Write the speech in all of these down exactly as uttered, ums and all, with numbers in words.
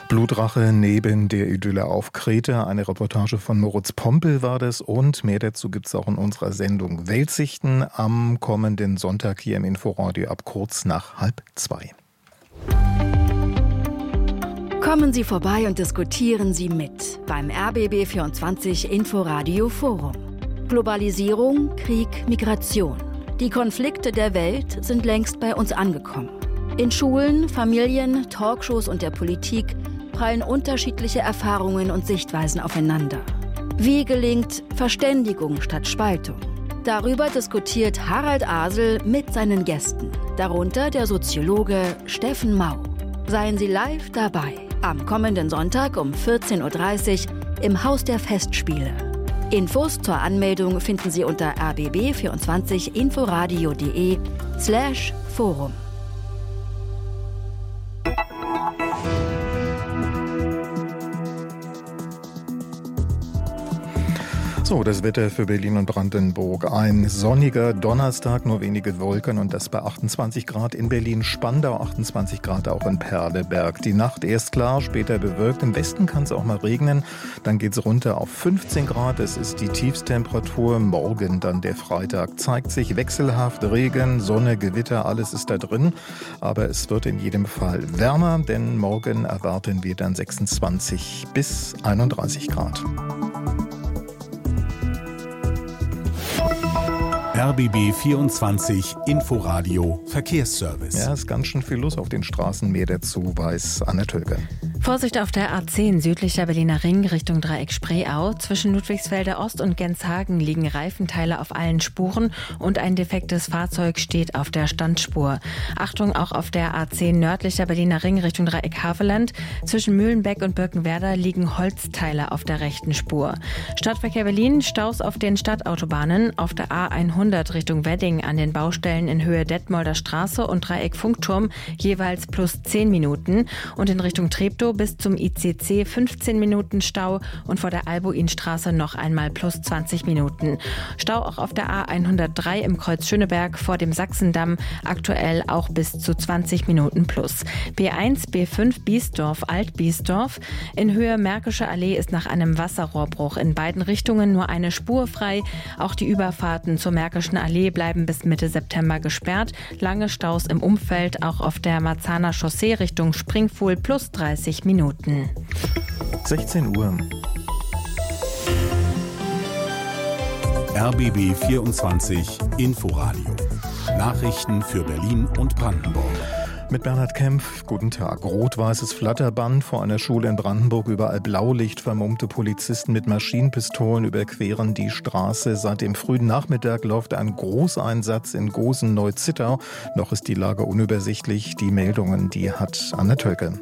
Blutrache neben der Idylle auf Kreta. Eine Reportage von Moritz Pompel war das. Und mehr dazu gibt es auch in unserer Sendung Weltsichten am kommenden Sonntag hier im Inforadio ab kurz nach halb zwei. Kommen Sie vorbei und diskutieren Sie mit beim R B B vierundzwanzig Inforadio Forum. Globalisierung, Krieg, Migration. Die Konflikte der Welt sind längst bei uns angekommen. In Schulen, Familien, Talkshows und der Politik prallen unterschiedliche Erfahrungen und Sichtweisen aufeinander. Wie gelingt Verständigung statt Spaltung? Darüber diskutiert Harald Asel mit seinen Gästen, darunter der Soziologe Steffen Mau. Seien Sie live dabei am kommenden Sonntag um vierzehn Uhr dreißig im Haus der Festspiele. Infos zur Anmeldung finden Sie unter r b b vierundzwanzig inforadio punkt de slash forum. So, das Wetter für Berlin und Brandenburg. Ein sonniger Donnerstag, nur wenige Wolken und das bei achtundzwanzig Grad in Berlin, Spandau, achtundzwanzig Grad auch in Perleberg. Die Nacht erst klar, später bewölkt. Im Westen kann es auch mal regnen. Dann geht es runter auf fünfzehn Grad. Es ist die Tiefstemperatur. Morgen dann der Freitag. Zeigt sich wechselhaft Regen, Sonne, Gewitter, alles ist da drin. Aber es wird in jedem Fall wärmer, denn morgen erwarten wir dann sechsundzwanzig bis einunddreißig Grad. R B B vierundzwanzig Inforadio Verkehrsservice. Ja, ist ganz schön viel los auf den Straßen. Mehr dazu weiß Anne Tölke. Vorsicht auf der A zehn südlicher Berliner Ring Richtung Dreieck Spreeau. Zwischen Ludwigsfelder Ost und Genshagen liegen Reifenteile auf allen Spuren und ein defektes Fahrzeug steht auf der Standspur. Achtung auch auf der A zehn nördlicher Berliner Ring Richtung Dreieck Havelland. Zwischen Mühlenbeck und Birkenwerder liegen Holzteile auf der rechten Spur. Stadtverkehr Berlin, Staus auf den Stadtautobahnen. Auf der A hundert Richtung Wedding an den Baustellen in Höhe Detmolder Straße und Dreieck Funkturm jeweils plus zehn Minuten. Und in Richtung Treptow bis zum I C C fünfzehn Minuten Stau und vor der Albuinstraße noch einmal plus zwanzig Minuten. Stau auch auf der A hundertdrei im Kreuz Schöneberg vor dem Sachsendamm, aktuell auch bis zu zwanzig Minuten plus. B eins, B fünf Biesdorf, Alt-Biesdorf. In Höhe Märkische Allee ist nach einem Wasserrohrbruch in beiden Richtungen nur eine Spur frei. Auch die Überfahrten zur Märkischen Allee bleiben bis Mitte September gesperrt. Lange Staus im Umfeld, auch auf der Marzahner Chaussee Richtung Springfuhl plus dreißig Minuten. sechzehn Uhr. R B B vierundzwanzig Inforadio. Nachrichten für Berlin und Brandenburg. Mit Bernhard Kempf, guten Tag. Rot-weißes Flatterband vor einer Schule in Brandenburg, überall Blaulicht, vermummte Polizisten mit Maschinenpistolen überqueren die Straße. Seit dem frühen Nachmittag läuft ein Großeinsatz in Gosen-Neu-Zittau. Noch ist die Lage unübersichtlich. Die Meldungen, die hat Anne Tölke.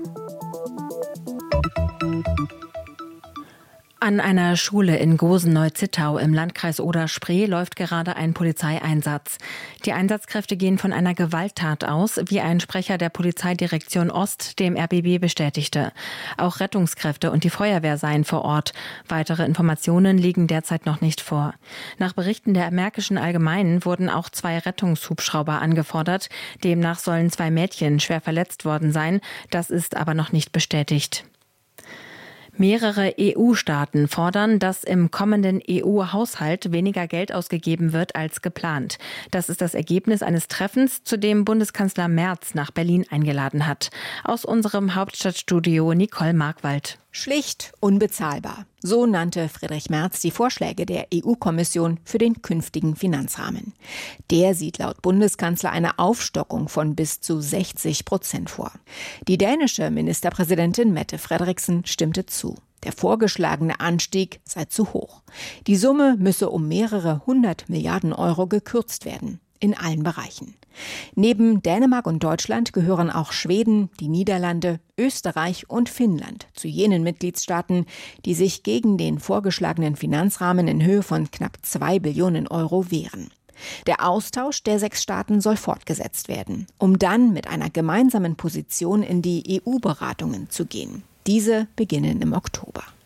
An einer Schule in Gosen-Neu-Zittau im Landkreis Oder-Spree läuft gerade ein Polizeieinsatz. Die Einsatzkräfte gehen von einer Gewalttat aus, wie ein Sprecher der Polizeidirektion Ost dem R B B bestätigte. Auch Rettungskräfte und die Feuerwehr seien vor Ort. Weitere Informationen liegen derzeit noch nicht vor. Nach Berichten der Märkischen Allgemeinen wurden auch zwei Rettungshubschrauber angefordert. Demnach sollen zwei Mädchen schwer verletzt worden sein. Das ist aber noch nicht bestätigt. Mehrere E U-Staaten fordern, dass im kommenden E U-Haushalt weniger Geld ausgegeben wird als geplant. Das ist das Ergebnis eines Treffens, zu dem Bundeskanzler Merz nach Berlin eingeladen hat. Aus unserem Hauptstadtstudio Nicole Markwald. Schlicht unbezahlbar. So nannte Friedrich Merz die Vorschläge der E U-Kommission für den künftigen Finanzrahmen. Der sieht laut Bundeskanzler eine Aufstockung von bis zu sechzig Prozent vor. Die dänische Ministerpräsidentin Mette Frederiksen stimmte zu. Der vorgeschlagene Anstieg sei zu hoch. Die Summe müsse um mehrere hundert Milliarden Euro gekürzt werden. In allen Bereichen. Neben Dänemark und Deutschland gehören auch Schweden, die Niederlande, Österreich und Finnland zu jenen Mitgliedstaaten, die sich gegen den vorgeschlagenen Finanzrahmen in Höhe von knapp zwei Billionen Euro wehren. Der Austausch der sechs Staaten soll fortgesetzt werden, um dann mit einer gemeinsamen Position in die E U-Beratungen zu gehen. Diese beginnen im Oktober.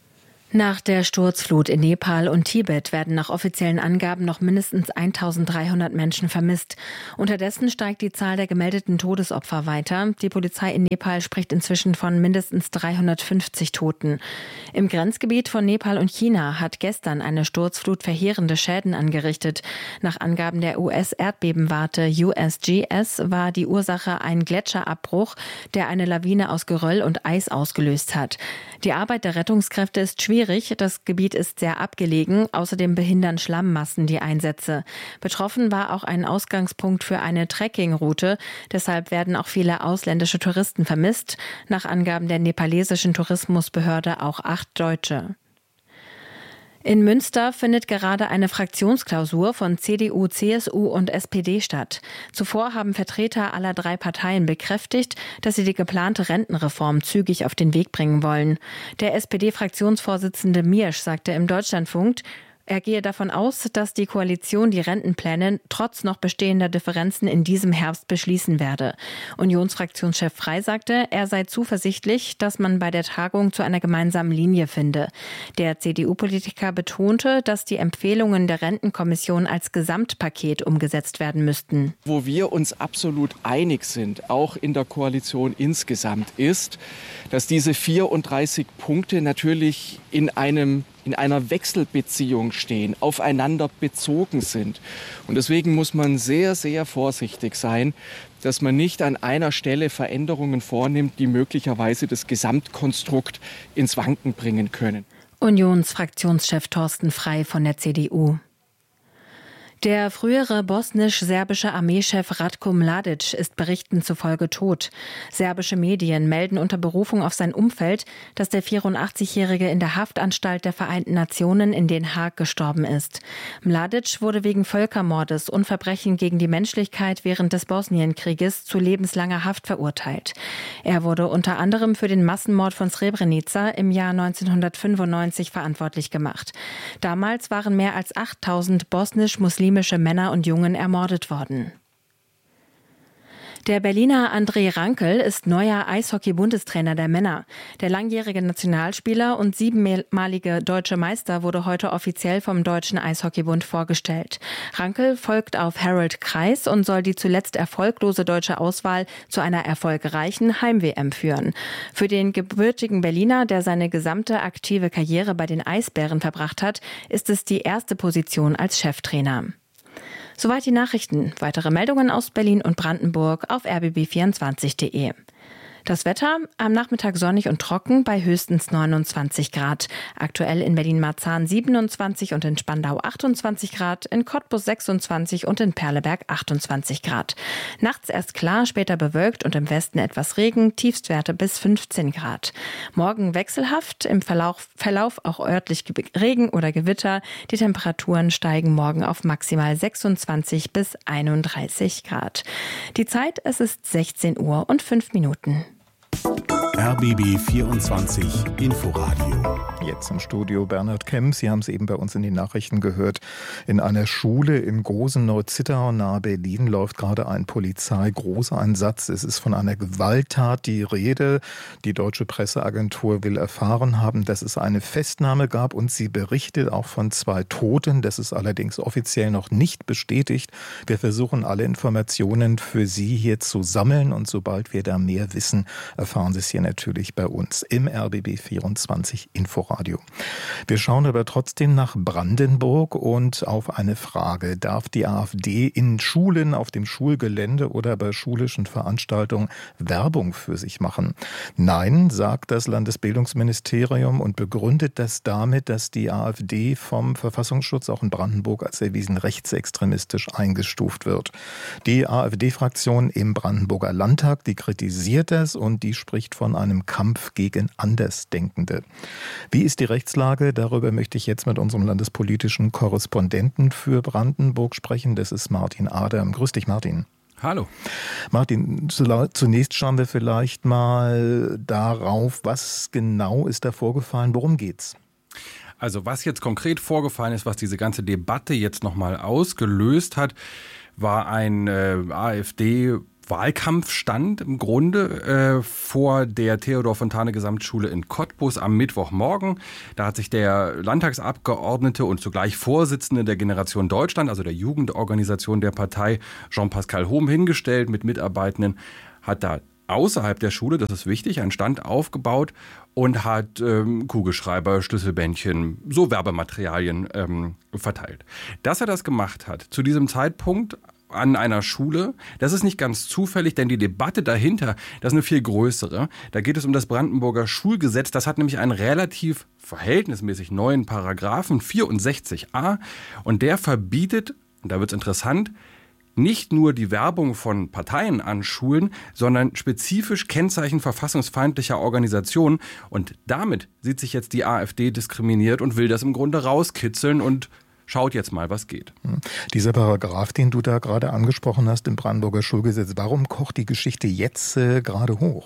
Nach der Sturzflut in Nepal und Tibet werden nach offiziellen Angaben noch mindestens eintausenddreihundert Menschen vermisst. Unterdessen steigt die Zahl der gemeldeten Todesopfer weiter. Die Polizei in Nepal spricht inzwischen von mindestens dreihundertfünfzig Toten. Im Grenzgebiet von Nepal und China hat gestern eine Sturzflut verheerende Schäden angerichtet. Nach Angaben der U S-Erdbebenwarte U S G S war die Ursache ein Gletscherabbruch, der eine Lawine aus Geröll und Eis ausgelöst hat. Die Arbeit der Rettungskräfte ist schwierig. Das Gebiet ist sehr abgelegen. Außerdem behindern Schlammmassen die Einsätze. Betroffen war auch ein Ausgangspunkt für eine Trekkingroute. Deshalb werden auch viele ausländische Touristen vermisst. Nach Angaben der nepalesischen Tourismusbehörde auch acht Deutsche. In Münster findet gerade eine Fraktionsklausur von C D U, C S U und S P D statt. Zuvor haben Vertreter aller drei Parteien bekräftigt, dass sie die geplante Rentenreform zügig auf den Weg bringen wollen. Der S P D-Fraktionsvorsitzende Miersch sagte im Deutschlandfunk, er gehe davon aus, dass die Koalition die Rentenpläne trotz noch bestehender Differenzen in diesem Herbst beschließen werde. Unionsfraktionschef Frey sagte, er sei zuversichtlich, dass man bei der Tagung zu einer gemeinsamen Linie finde. Der C D U-Politiker betonte, dass die Empfehlungen der Rentenkommission als Gesamtpaket umgesetzt werden müssten. Wo wir uns absolut einig sind, auch in der Koalition insgesamt, ist, dass diese vierunddreißig Punkte natürlich in einem in einer Wechselbeziehung stehen, aufeinander bezogen sind. Und deswegen muss man sehr, sehr vorsichtig sein, dass man nicht an einer Stelle Veränderungen vornimmt, die möglicherweise das Gesamtkonstrukt ins Wanken bringen können. Unionsfraktionschef Thorsten Frey von der C D U. Der frühere bosnisch-serbische Armeechef Ratko Mladic ist Berichten zufolge tot. Serbische Medien melden unter Berufung auf sein Umfeld, dass der vierundachtzigjährige in der Haftanstalt der Vereinten Nationen in Den Haag gestorben ist. Mladic wurde wegen Völkermordes und Verbrechen gegen die Menschlichkeit während des Bosnienkrieges zu lebenslanger Haft verurteilt. Er wurde unter anderem für den Massenmord von Srebrenica im Jahr neunzehnhundertfünfundneunzig verantwortlich gemacht. Damals waren mehr als achttausend bosnisch-muslimische Männer und Jungen ermordet worden. Der Berliner André Rankel ist neuer Eishockey-Bundestrainer der Männer. Der langjährige Nationalspieler und siebenmalige deutsche Meister wurde heute offiziell vom Deutschen Eishockeybund vorgestellt. Rankel folgt auf Harold Kreis und soll die zuletzt erfolglose deutsche Auswahl zu einer erfolgreichen Heim-W M führen. Für den gebürtigen Berliner, der seine gesamte aktive Karriere bei den Eisbären verbracht hat, ist es die erste Position als Cheftrainer. Soweit die Nachrichten. Weitere Meldungen aus Berlin und Brandenburg auf r b b vierundzwanzig punkt d e. Das Wetter am Nachmittag sonnig und trocken bei höchstens neunundzwanzig Grad. Aktuell in Berlin-Marzahn siebenundzwanzig und in Spandau achtundzwanzig Grad, in Cottbus sechsundzwanzig und in Perleberg achtundzwanzig Grad. Nachts erst klar, später bewölkt und im Westen etwas Regen, Tiefstwerte bis fünfzehn Grad. Morgen wechselhaft, im Verlauf, Verlauf auch örtlich Regen oder Gewitter. Die Temperaturen steigen morgen auf maximal sechsundzwanzig bis einunddreißig Grad. Die Zeit, es ist sechzehn Uhr und fünf Minuten. R B B vierundzwanzig Inforadio. Jetzt im Studio Bernhard Kemp. Sie haben es eben bei uns in den Nachrichten gehört. In einer Schule in Gosen-Neu-Zittau nahe Berlin läuft gerade ein Polizeigroßeinsatz. Es ist von einer Gewalttat die Rede. Die deutsche Presseagentur will erfahren haben, dass es eine Festnahme gab und sie berichtet auch von zwei Toten. Das ist allerdings offiziell noch nicht bestätigt. Wir versuchen alle Informationen für Sie hier zu sammeln und sobald wir da mehr wissen, erfahren Sie es hier natürlich bei uns im R B B vierundzwanzig Inforadio. Wir schauen aber trotzdem nach Brandenburg und auf eine Frage. Darf die AfD in Schulen, auf dem Schulgelände oder bei schulischen Veranstaltungen Werbung für sich machen? Nein, sagt das Landesbildungsministerium und begründet das damit, dass die AfD vom Verfassungsschutz auch in Brandenburg als erwiesen rechtsextremistisch eingestuft wird. Die AfD-Fraktion im Brandenburger Landtag, die kritisiert das und die spricht von einem Kampf gegen Andersdenkende. Wie ist die Rechtslage? Darüber möchte ich jetzt mit unserem landespolitischen Korrespondenten für Brandenburg sprechen. Das ist Martin Adam. Grüß dich, Martin. Hallo. Martin, zunächst schauen wir vielleicht mal darauf, was genau ist da vorgefallen, worum geht's? Also was jetzt konkret vorgefallen ist, was diese ganze Debatte jetzt nochmal ausgelöst hat, war ein äh, AfD Wahlkampf stand im Grunde äh, vor der Theodor-Fontane-Gesamtschule in Cottbus am Mittwochmorgen. Da hat sich der Landtagsabgeordnete und zugleich Vorsitzende der Generation Deutschland, also der Jugendorganisation der Partei, Jean-Pascal Hohm, hingestellt mit Mitarbeitenden, hat da außerhalb der Schule, das ist wichtig, einen Stand aufgebaut und hat ähm, Kugelschreiber, Schlüsselbändchen, so Werbematerialien ähm, verteilt. Dass er das gemacht hat, zu diesem Zeitpunkt an einer Schule, das ist nicht ganz zufällig, denn die Debatte dahinter, das ist eine viel größere. Da geht es um das Brandenburger Schulgesetz. Das hat nämlich einen relativ verhältnismäßig neuen Paragraphen, vierundsechzig a, und der verbietet, und da wird es interessant, nicht nur die Werbung von Parteien an Schulen, sondern spezifisch Kennzeichen verfassungsfeindlicher Organisationen. Und damit sieht sich jetzt die AfD diskriminiert und will das im Grunde rauskitzeln und schaut jetzt mal, was geht. Dieser Paragraph, den du da gerade angesprochen hast im Brandenburger Schulgesetz, warum kocht die Geschichte jetzt äh, gerade hoch?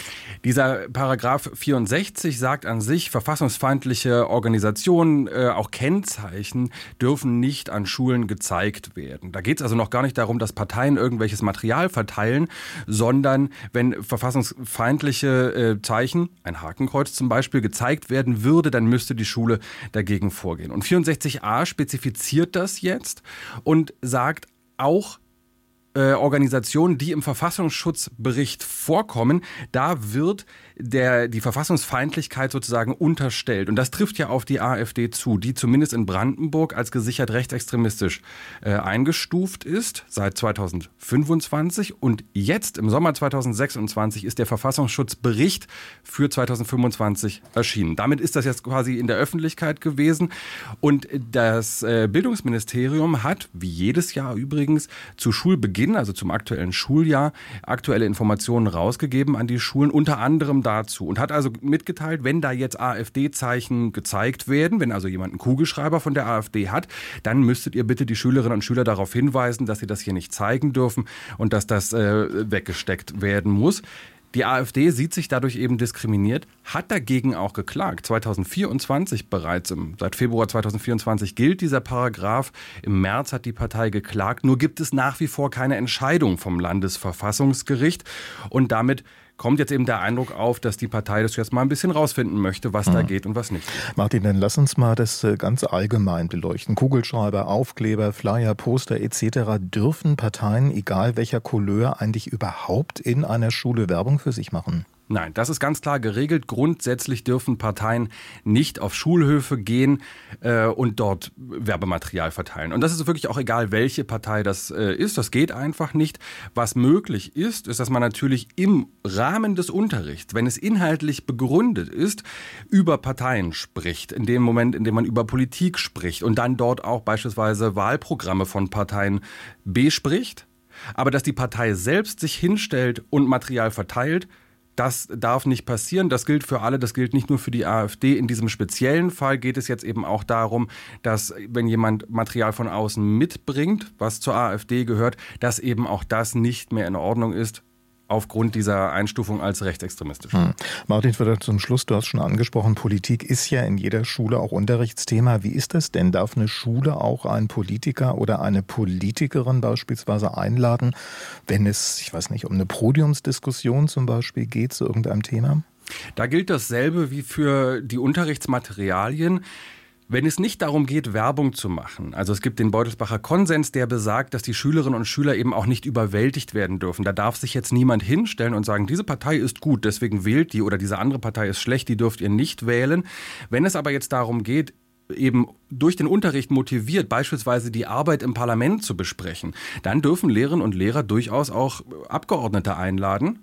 Dieser Paragraph vierundsechzig sagt an sich, verfassungsfeindliche Organisationen, äh, auch Kennzeichen, dürfen nicht an Schulen gezeigt werden. Da geht es also noch gar nicht darum, dass Parteien irgendwelches Material verteilen, sondern wenn verfassungsfeindliche äh, Zeichen, ein Hakenkreuz zum Beispiel, gezeigt werden würde, dann müsste die Schule dagegen vorgehen. Und vierundsechzig a spezifiziert das jetzt und sagt auch, Organisationen, die im Verfassungsschutzbericht vorkommen, da wird der, die Verfassungsfeindlichkeit sozusagen unterstellt. Und das trifft ja auf die AfD zu, die zumindest in Brandenburg als gesichert rechtsextremistisch äh, eingestuft ist seit zweitausendfünfundzwanzig. Und jetzt im Sommer zweitausendsechsundzwanzig ist der Verfassungsschutzbericht für zweitausendfünfundzwanzig erschienen. Damit ist das jetzt quasi in der Öffentlichkeit gewesen. Und das äh, Bildungsministerium hat, wie jedes Jahr übrigens, zu Schulbeginn, also zum aktuellen Schuljahr, aktuelle Informationen rausgegeben an die Schulen, unter anderem dazu. Und hat also mitgeteilt, wenn da jetzt AfD-Zeichen gezeigt werden, wenn also jemand einen Kugelschreiber von der AfD hat, dann müsstet ihr bitte die Schülerinnen und Schüler darauf hinweisen, dass sie das hier nicht zeigen dürfen und dass das äh, weggesteckt werden muss. Die AfD sieht sich dadurch eben diskriminiert, hat dagegen auch geklagt. zweitausendvierundzwanzig bereits, im, seit Februar zweitausendvierundzwanzig gilt dieser Paragraph. Im März hat die Partei geklagt. Nur gibt es nach wie vor keine Entscheidung vom Landesverfassungsgericht. Und damit kommt jetzt eben der Eindruck auf, dass die Partei das jetzt mal ein bisschen rausfinden möchte, was mhm. da geht und was nicht. Martin, dann lass uns mal das ganz allgemein beleuchten. Kugelschreiber, Aufkleber, Flyer, Poster et cetera. Dürfen Parteien, egal welcher Couleur, eigentlich überhaupt in einer Schule Werbung für sich machen? Nein, das ist ganz klar geregelt. Grundsätzlich dürfen Parteien nicht auf Schulhöfe gehen äh, und dort Werbematerial verteilen. Und das ist wirklich auch egal, welche Partei das äh, ist. Das geht einfach nicht. Was möglich ist, ist, dass man natürlich im Rahmen des Unterrichts, wenn es inhaltlich begründet ist, über Parteien spricht. In dem Moment, in dem man über Politik spricht und dann dort auch beispielsweise Wahlprogramme von Parteien bespricht. Aber dass die Partei selbst sich hinstellt und Material verteilt, das darf nicht passieren. Das gilt für alle. Das gilt nicht nur für die AfD. In diesem speziellen Fall geht es jetzt eben auch darum, dass wenn jemand Material von außen mitbringt, was zur AfD gehört, dass eben auch das nicht mehr in Ordnung ist, aufgrund dieser Einstufung als rechtsextremistisch. Hm. Martin, vielleicht zum Schluss, du hast schon angesprochen, Politik ist ja in jeder Schule auch Unterrichtsthema. Wie ist das denn? Darf eine Schule auch einen Politiker oder eine Politikerin beispielsweise einladen, wenn es, ich weiß nicht, um eine Podiumsdiskussion zum Beispiel geht zu irgendeinem Thema? Da gilt dasselbe wie für die Unterrichtsmaterialien. Wenn es nicht darum geht, Werbung zu machen, also es gibt den Beutelsbacher Konsens, der besagt, dass die Schülerinnen und Schüler eben auch nicht überwältigt werden dürfen. Da darf sich jetzt niemand hinstellen und sagen, diese Partei ist gut, deswegen wählt die, oder diese andere Partei ist schlecht, die dürft ihr nicht wählen. Wenn es aber jetzt darum geht, eben durch den Unterricht motiviert, beispielsweise die Arbeit im Parlament zu besprechen, dann dürfen Lehrerinnen und Lehrer durchaus auch Abgeordnete einladen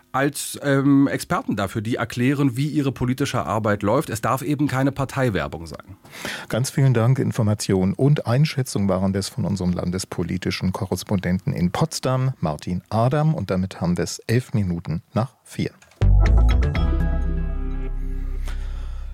als ähm, Experten dafür, die erklären, wie ihre politische Arbeit läuft. Es darf eben keine Parteiwerbung sein. Ganz vielen Dank. Informationen und Einschätzung waren das von unserem landespolitischen Korrespondenten in Potsdam, Martin Adam. Und damit haben wir es elf Minuten nach vier.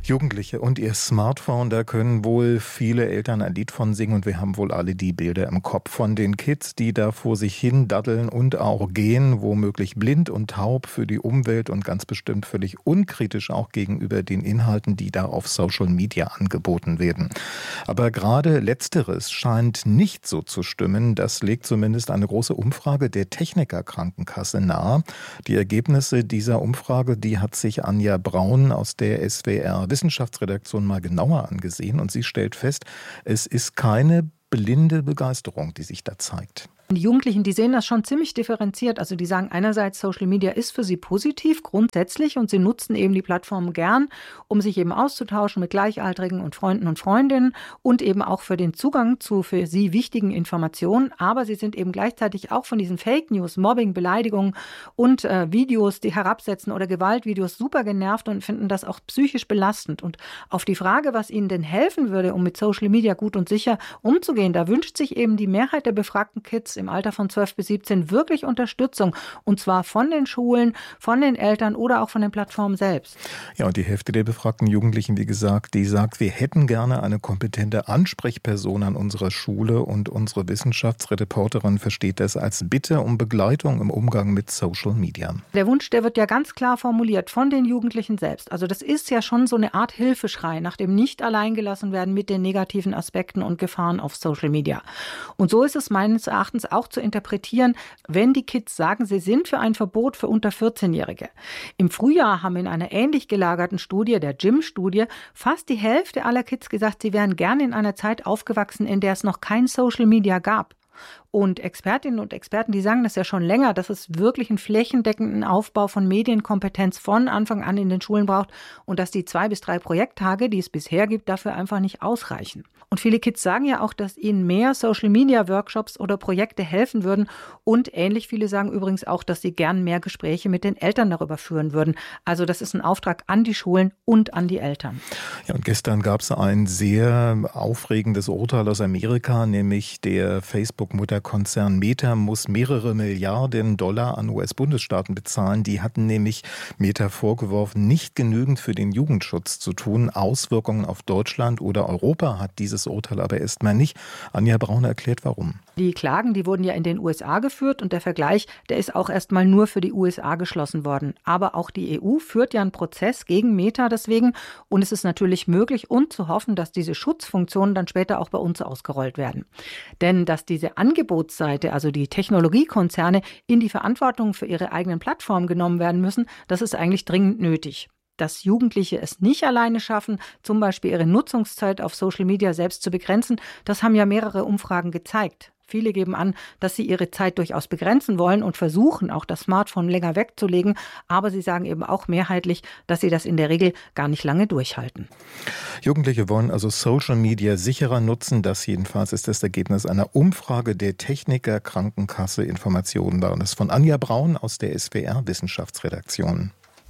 Jugendliche und ihr Smartphone, da können wohl viele Eltern ein Lied von singen und wir haben wohl alle die Bilder im Kopf von den Kids, die da vor sich hin daddeln und auch gehen, womöglich blind und taub für die Umwelt und ganz bestimmt völlig unkritisch auch gegenüber den Inhalten, die da auf Social Media angeboten werden. Aber gerade Letzteres scheint nicht so zu stimmen. Das legt zumindest eine große Umfrage der Techniker Krankenkasse nahe. Die Ergebnisse dieser Umfrage, die hat sich Anja Braun aus der S W R Wissenschaftsredaktion mal genauer angesehen und sie stellt fest, es ist keine blinde Begeisterung, die sich da zeigt. Die Jugendlichen, die sehen das schon ziemlich differenziert. Also die sagen einerseits, Social Media ist für sie positiv, grundsätzlich, und sie nutzen eben die Plattformen gern, um sich eben auszutauschen mit Gleichaltrigen und Freunden und Freundinnen und eben auch für den Zugang zu für sie wichtigen Informationen. Aber sie sind eben gleichzeitig auch von diesen Fake News, Mobbing, Beleidigungen und äh, Videos, die herabsetzen oder Gewaltvideos super genervt und finden das auch psychisch belastend. Und auf die Frage, was ihnen denn helfen würde, um mit Social Media gut und sicher umzugehen, da wünscht sich eben die Mehrheit der befragten Kids im Alter von zwölf bis siebzehn wirklich Unterstützung. Und zwar von den Schulen, von den Eltern oder auch von den Plattformen selbst. Ja, und die Hälfte der befragten Jugendlichen, wie gesagt, die sagt, wir hätten gerne eine kompetente Ansprechperson an unserer Schule. Und unsere Wissenschaftsreporterin versteht das als Bitte um Begleitung im Umgang mit Social Media. Der Wunsch, der wird ja ganz klar formuliert von den Jugendlichen selbst. Also das ist ja schon so eine Art Hilfeschrei nach dem nicht alleingelassen werden mit den negativen Aspekten und Gefahren auf Social Media. Und so ist es meines Erachtens auch zu interpretieren, wenn die Kids sagen, sie sind für ein Verbot für unter vierzehnjährige. Im Frühjahr haben in einer ähnlich gelagerten Studie, der G I M-Studie, fast die Hälfte aller Kids gesagt, sie wären gerne in einer Zeit aufgewachsen, in der es noch kein Social Media gab. Und Expertinnen und Experten, die sagen das ja schon länger, dass es wirklich einen flächendeckenden Aufbau von Medienkompetenz von Anfang an in den Schulen braucht und dass die zwei bis drei Projekttage, die es bisher gibt, dafür einfach nicht ausreichen. Und viele Kids sagen ja auch, dass ihnen mehr Social-Media-Workshops oder Projekte helfen würden. Und ähnlich viele sagen übrigens auch, dass sie gern mehr Gespräche mit den Eltern darüber führen würden. Also das ist ein Auftrag an die Schulen und an die Eltern. Ja, und gestern gab es ein sehr aufregendes Urteil aus Amerika, nämlich der Facebook-Mutterkonzern Meta muss mehrere Milliarden Dollar an U S-Bundesstaaten bezahlen. Die hatten nämlich Meta vorgeworfen, nicht genügend für den Jugendschutz zu tun. Auswirkungen auf Deutschland oder Europa hat dieses Urteil aber erstmal nicht. Anja Braun erklärt, warum. Die Klagen, die wurden ja in den U S A geführt und der Vergleich, der ist auch erstmal nur für die U S A geschlossen worden. Aber auch die E U führt ja einen Prozess gegen Meta deswegen und es ist natürlich möglich und zu hoffen, dass diese Schutzfunktionen dann später auch bei uns ausgerollt werden. Denn dass diese Angebotsseite, also die Technologiekonzerne, in die Verantwortung für ihre eigenen Plattformen genommen werden müssen, das ist eigentlich dringend nötig. Dass Jugendliche es nicht alleine schaffen, zum Beispiel ihre Nutzungszeit auf Social Media selbst zu begrenzen, das haben ja mehrere Umfragen gezeigt. Viele geben an, dass sie ihre Zeit durchaus begrenzen wollen und versuchen, auch das Smartphone länger wegzulegen. Aber sie sagen eben auch mehrheitlich, dass sie das in der Regel gar nicht lange durchhalten. Jugendliche wollen also Social Media sicherer nutzen. Das jedenfalls ist das Ergebnis einer Umfrage der Techniker Krankenkasse. Informationen waren es von Anja Braun aus der S W R Wissenschaftsredaktion.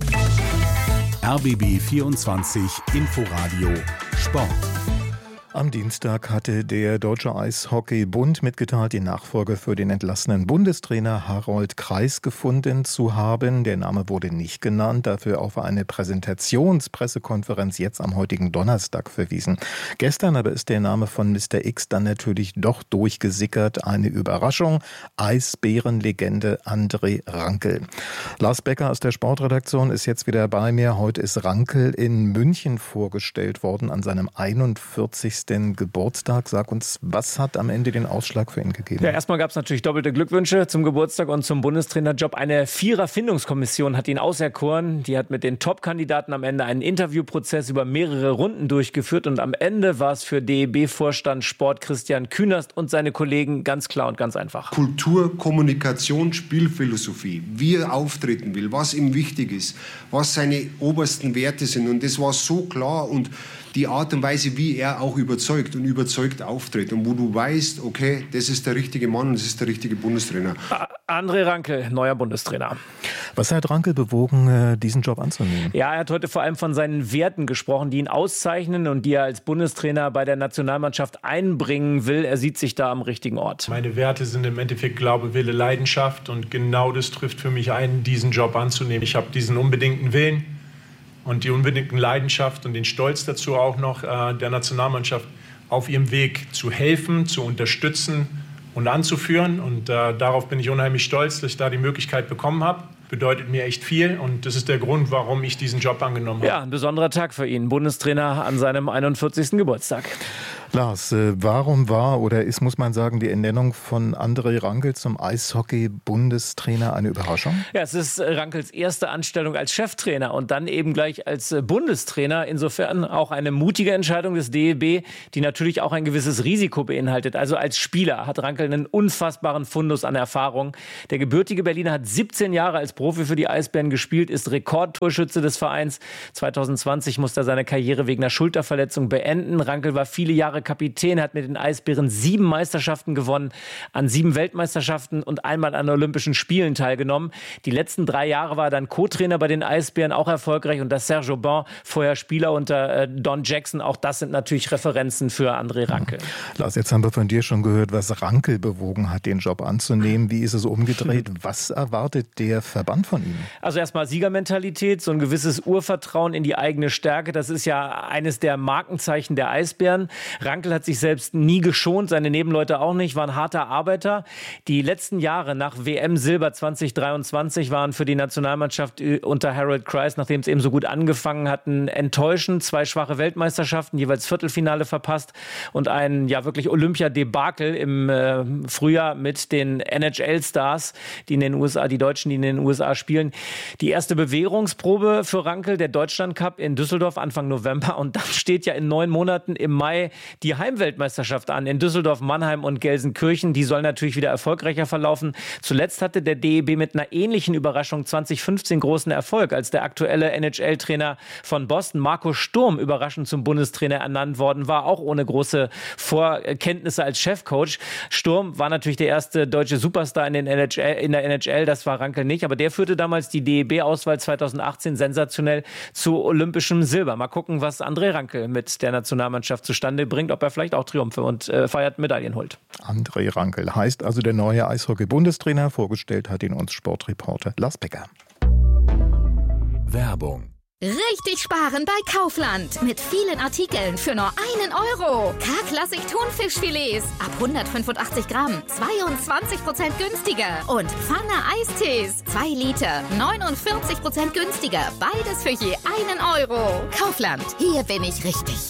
R B B vierundzwanzig Inforadio Sport. Am Dienstag hatte der Deutsche Eishockey-Bund mitgeteilt, die Nachfolge für den entlassenen Bundestrainer Harold Kreis gefunden zu haben. Der Name wurde nicht genannt, dafür auf eine Präsentationspressekonferenz jetzt am heutigen Donnerstag verwiesen. Gestern aber ist der Name von Mister X dann natürlich doch durchgesickert. Eine Überraschung. Eisbärenlegende André Rankel. Lars Becker aus der Sportredaktion ist jetzt wieder bei mir. Heute ist Rankel in München vorgestellt worden an seinem einundvierzigsten Geburtstag. Sag uns, was hat am Ende den Ausschlag für ihn gegeben? Ja, erstmal gab es natürlich doppelte Glückwünsche zum Geburtstag und zum Bundestrainerjob. Eine Vierer-Findungskommission hat ihn auserkoren. Die hat mit den Top-Kandidaten am Ende einen Interviewprozess über mehrere Runden durchgeführt. Und am Ende war es für D E B-Vorstand Sport Christian Künast und seine Kollegen ganz klar und ganz einfach. Kultur, Kommunikation, Spielphilosophie, wie er auftreten will, was ihm wichtig ist, was seine obersten Werte sind. Und das war so klar und die Art und Weise, wie er auch überzeugt und überzeugt auftritt und wo du weißt, okay, das ist der richtige Mann und das ist der richtige Bundestrainer. André Rankel, neuer Bundestrainer. Was hat Rankel bewogen, diesen Job anzunehmen? Ja, er hat heute vor allem von seinen Werten gesprochen, die ihn auszeichnen und die er als Bundestrainer bei der Nationalmannschaft einbringen will. Er sieht sich da am richtigen Ort. Meine Werte sind im Endeffekt Glaube, Wille, Leidenschaft und genau das trifft für mich ein, diesen Job anzunehmen. Ich habe diesen unbedingten Willen, und die unbedingten Leidenschaft und den Stolz dazu auch noch, äh, der Nationalmannschaft auf ihrem Weg zu helfen, zu unterstützen und anzuführen. Und äh, darauf bin ich unheimlich stolz, dass ich da die Möglichkeit bekommen habe. Bedeutet mir echt viel und das ist der Grund, warum ich diesen Job angenommen habe. Ja, ein besonderer Tag für ihn, Bundestrainer an seinem einundvierzigsten Geburtstag. Lars, warum war oder ist, muss man sagen, die Ernennung von André Rankel zum Eishockey-Bundestrainer eine Überraschung? Ja, es ist Rankels erste Anstellung als Cheftrainer und dann eben gleich als Bundestrainer. Insofern auch eine mutige Entscheidung des D E B, die natürlich auch ein gewisses Risiko beinhaltet. Also als Spieler hat Rankel einen unfassbaren Fundus an Erfahrung. Der gebürtige Berliner hat siebzehn Jahre als Profi für die Eisbären gespielt, ist Rekordtorschütze des Vereins. zwanzig zwanzig musste er seine Karriere wegen einer Schulterverletzung beenden. Rankel war viele Jahre Kapitän, hat mit den Eisbären sieben Meisterschaften gewonnen, an sieben Weltmeisterschaften und einmal an Olympischen Spielen teilgenommen. Die letzten drei Jahre war er dann Co-Trainer bei den Eisbären, auch erfolgreich. Und das Serge Aubin, vorher Spieler unter äh, Don Jackson, auch das sind natürlich Referenzen für André Rankel. Ja. Lars, jetzt haben wir von dir schon gehört, was Rankel bewogen hat, den Job anzunehmen. Wie ist es umgedreht? Was erwartet der Verband von ihm? Also erstmal Siegermentalität, so ein gewisses Urvertrauen in die eigene Stärke. Das ist ja eines der Markenzeichen der Eisbären. Rankel hat sich selbst nie geschont, seine Nebenleute auch nicht, war ein harter Arbeiter. Die letzten Jahre nach W M Silber zwanzig dreiundzwanzig waren für die Nationalmannschaft unter Harold Kreis, nachdem es eben so gut angefangen hatten, enttäuschend. Zwei schwache Weltmeisterschaften, jeweils Viertelfinale verpasst und ein ja wirklich Olympiadebakel im äh, Frühjahr mit den N H L-Stars, die in den U S A, die Deutschen, die in den U S A spielen. Die erste Bewährungsprobe für Rankel, der Deutschland Cup in Düsseldorf Anfang November und dann steht ja in neun Monaten im Mai die Heimweltmeisterschaft an in Düsseldorf, Mannheim und Gelsenkirchen. Die soll natürlich wieder erfolgreicher verlaufen. Zuletzt hatte der D E B mit einer ähnlichen Überraschung zwanzig fünfzehn großen Erfolg, als der aktuelle N H L-Trainer von Boston, Marco Sturm, überraschend zum Bundestrainer ernannt worden war, auch ohne große Vorkenntnisse als Chefcoach. Sturm war natürlich der erste deutsche Superstar in, den N H L, in der N H L, das war Rankel nicht, aber der führte damals die D E B-Auswahl zwanzig achtzehn sensationell zu olympischem Silber. Mal gucken, was André Rankel mit der Nationalmannschaft zustande bringt, ob er vielleicht auch Triumphe und äh, feiert Medaillen holt. André Rankel heißt also der neue Eishockey-Bundestrainer. Vorgestellt hat ihn uns Sportreporter Lars Becker. Werbung. Richtig sparen bei Kaufland. Mit vielen Artikeln für nur einen Euro. K-Klassik Thunfischfilets ab hundertfünfundachtzig Gramm. zweiundzwanzig Prozent günstiger. Und Pfanne Eistees. zwei Liter. neunundvierzig Prozent günstiger. Beides für je einen Euro. Kaufland. Hier bin ich richtig.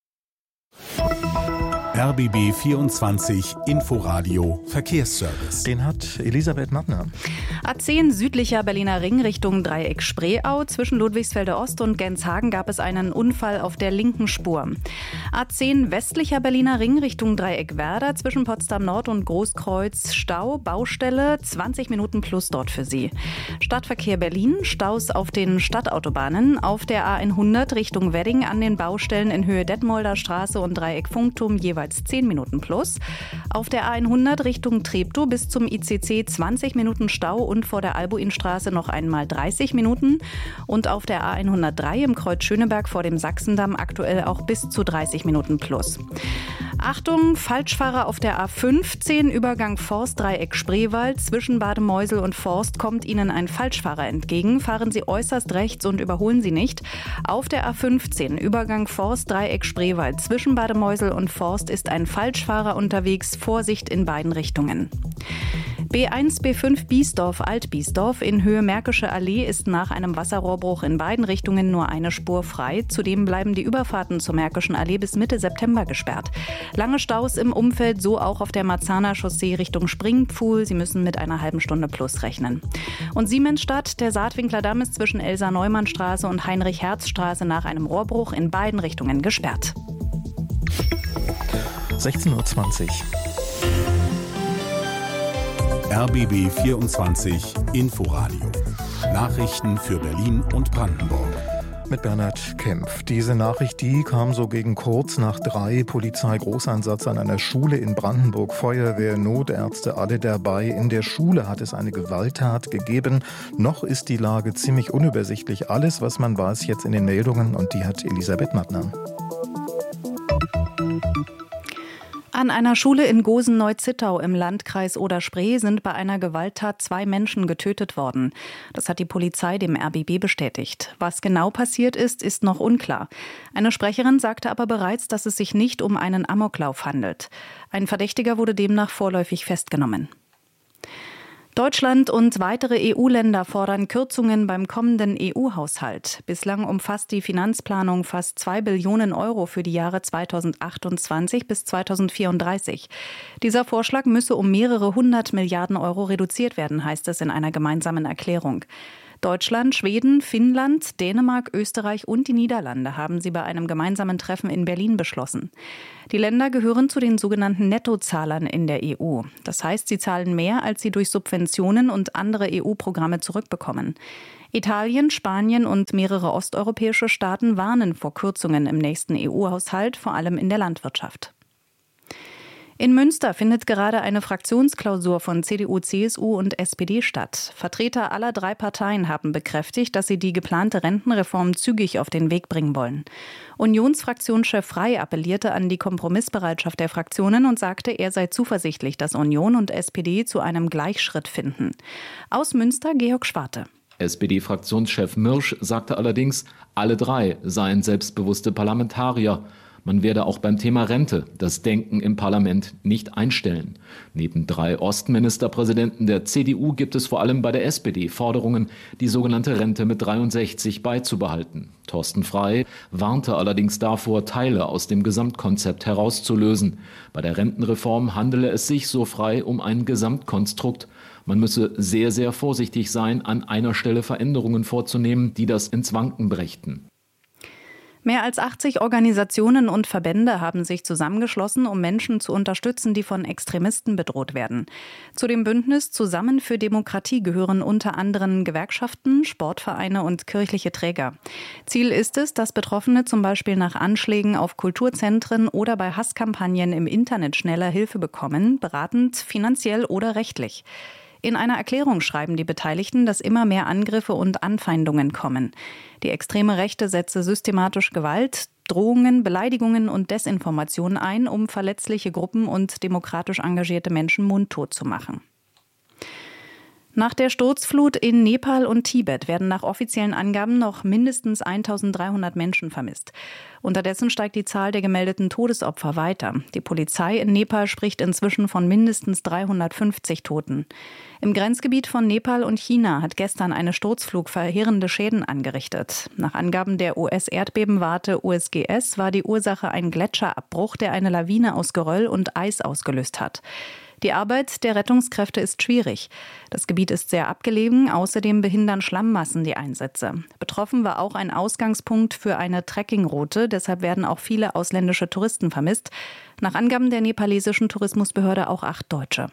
R B B vierundzwanzig Inforadio Verkehrsservice. Den hat Elisabeth Mattner. A zehn südlicher Berliner Ring Richtung Dreieck Spreeau. Zwischen Ludwigsfelde Ost und Genshagen gab es einen Unfall auf der linken Spur. A zehn westlicher Berliner Ring Richtung Dreieck Werder. Zwischen Potsdam Nord und Großkreuz Stau, Baustelle, zwanzig Minuten plus dort für Sie. Stadtverkehr Berlin, Staus auf den Stadtautobahnen. Auf der A hundert Richtung Wedding an den Baustellen in Höhe Detmolder Straße und Dreieck Funkturm jeweils zehn Minuten plus. Auf der A hundert Richtung Treptow bis zum I C C zwanzig Minuten Stau und vor der Albuinstraße noch einmal dreißig Minuten. Und auf der A hundertdrei im Kreuz Schöneberg vor dem Sachsendamm aktuell auch bis zu dreißig Minuten plus. Achtung, Falschfahrer auf der A fünfzehn, Übergang Forst Dreieck Spreewald. Zwischen Bademeusel und Forst kommt Ihnen ein Falschfahrer entgegen. Fahren Sie äußerst rechts und überholen Sie nicht. Auf der A fünfzehn, Übergang Forst Dreieck Spreewald. Zwischen Bademeusel und Forst ist ein Falschfahrer unterwegs. Vorsicht in beiden Richtungen. B eins, B fünf Biesdorf, Alt-Biesdorf in Höhe Märkische Allee ist nach einem Wasserrohrbruch in beiden Richtungen nur eine Spur frei. Zudem bleiben die Überfahrten zur Märkischen Allee bis Mitte September gesperrt. Lange Staus im Umfeld, so auch auf der Marzahner Chaussee Richtung Springpfuhl. Sie müssen mit einer halben Stunde plus rechnen. Und Siemensstadt, der Saatwinkler Damm ist zwischen Elsa-Neumann-Straße und Heinrich-Herz-Straße nach einem Rohrbruch in beiden Richtungen gesperrt. sechzehn Uhr zwanzig. R B B vierundzwanzig Inforadio. Nachrichten für Berlin und Brandenburg. Mit Bernhard Kempf. Diese Nachricht, die kam so gegen kurz nach drei. Polizeigroßeinsatz an einer Schule in Brandenburg. Feuerwehr, Notärzte, alle dabei. In der Schule hat es eine Gewalttat gegeben. Noch ist die Lage ziemlich unübersichtlich. Alles, was man weiß, jetzt in den Meldungen. Und die hat Elisabeth Mattner. An einer Schule in Gosen-Neu-Zittau im Landkreis Oder-Spree sind bei einer Gewalttat zwei Menschen getötet worden. Das hat die Polizei dem R B B bestätigt. Was genau passiert ist, ist noch unklar. Eine Sprecherin sagte aber bereits, dass es sich nicht um einen Amoklauf handelt. Ein Verdächtiger wurde demnach vorläufig festgenommen. Deutschland und weitere E U-Länder fordern Kürzungen beim kommenden E U-Haushalt. Bislang umfasst die Finanzplanung fast zwei Billionen Euro für die Jahre zweitausendachtundzwanzig bis zweitausendvierunddreißig. Dieser Vorschlag müsse um mehrere hundert Milliarden Euro reduziert werden, heißt es in einer gemeinsamen Erklärung. Deutschland, Schweden, Finnland, Dänemark, Österreich und die Niederlande haben sie bei einem gemeinsamen Treffen in Berlin beschlossen. Die Länder gehören zu den sogenannten Nettozahlern in der E U. Das heißt, sie zahlen mehr, als sie durch Subventionen und andere E U-Programme zurückbekommen. Italien, Spanien und mehrere osteuropäische Staaten warnen vor Kürzungen im nächsten E U-Haushalt, vor allem in der Landwirtschaft. In Münster findet gerade eine Fraktionsklausur von C D U, C S U und S P D statt. Vertreter aller drei Parteien haben bekräftigt, dass sie die geplante Rentenreform zügig auf den Weg bringen wollen. Unionsfraktionschef Frey appellierte an die Kompromissbereitschaft der Fraktionen und sagte, er sei zuversichtlich, dass Union und S P D zu einem Gleichschritt finden. Aus Münster Georg Schwarte. S P D-Fraktionschef Mirsch sagte allerdings, alle drei seien selbstbewusste Parlamentarier. Man werde auch beim Thema Rente das Denken im Parlament nicht einstellen. Neben drei Ostministerpräsidenten der C D U gibt es vor allem bei der S P D Forderungen, die sogenannte Rente mit dreiundsechzig beizubehalten. Thorsten Frey warnte allerdings davor, Teile aus dem Gesamtkonzept herauszulösen. Bei der Rentenreform handele es sich, so Frey, um ein Gesamtkonstrukt. Man müsse sehr, sehr vorsichtig sein, an einer Stelle Veränderungen vorzunehmen, die das ins Wanken brächten. Mehr als achtzig Organisationen und Verbände haben sich zusammengeschlossen, um Menschen zu unterstützen, die von Extremisten bedroht werden. Zu dem Bündnis Zusammen für Demokratie gehören unter anderem Gewerkschaften, Sportvereine und kirchliche Träger. Ziel ist es, dass Betroffene zum Beispiel nach Anschlägen auf Kulturzentren oder bei Hasskampagnen im Internet schneller Hilfe bekommen, beratend, finanziell oder rechtlich. In einer Erklärung schreiben die Beteiligten, dass immer mehr Angriffe und Anfeindungen kommen. Die extreme Rechte setze systematisch Gewalt, Drohungen, Beleidigungen und Desinformation ein, um verletzliche Gruppen und demokratisch engagierte Menschen mundtot zu machen. Nach der Sturzflut in Nepal und Tibet werden nach offiziellen Angaben noch mindestens eintausenddreihundert Menschen vermisst. Unterdessen steigt die Zahl der gemeldeten Todesopfer weiter. Die Polizei in Nepal spricht inzwischen von mindestens dreihundertfünfzig Toten. Im Grenzgebiet von Nepal und China hat gestern eine Sturzflug verheerende Schäden angerichtet. Nach Angaben der U S-Erdbebenwarte U S G S war die Ursache ein Gletscherabbruch, der eine Lawine aus Geröll und Eis ausgelöst hat. Die Arbeit der Rettungskräfte ist schwierig. Das Gebiet ist sehr abgelegen, außerdem behindern Schlammmassen die Einsätze. Betroffen war auch ein Ausgangspunkt für eine Trekkingroute, deshalb werden auch viele ausländische Touristen vermisst. Nach Angaben der nepalesischen Tourismusbehörde auch acht Deutsche.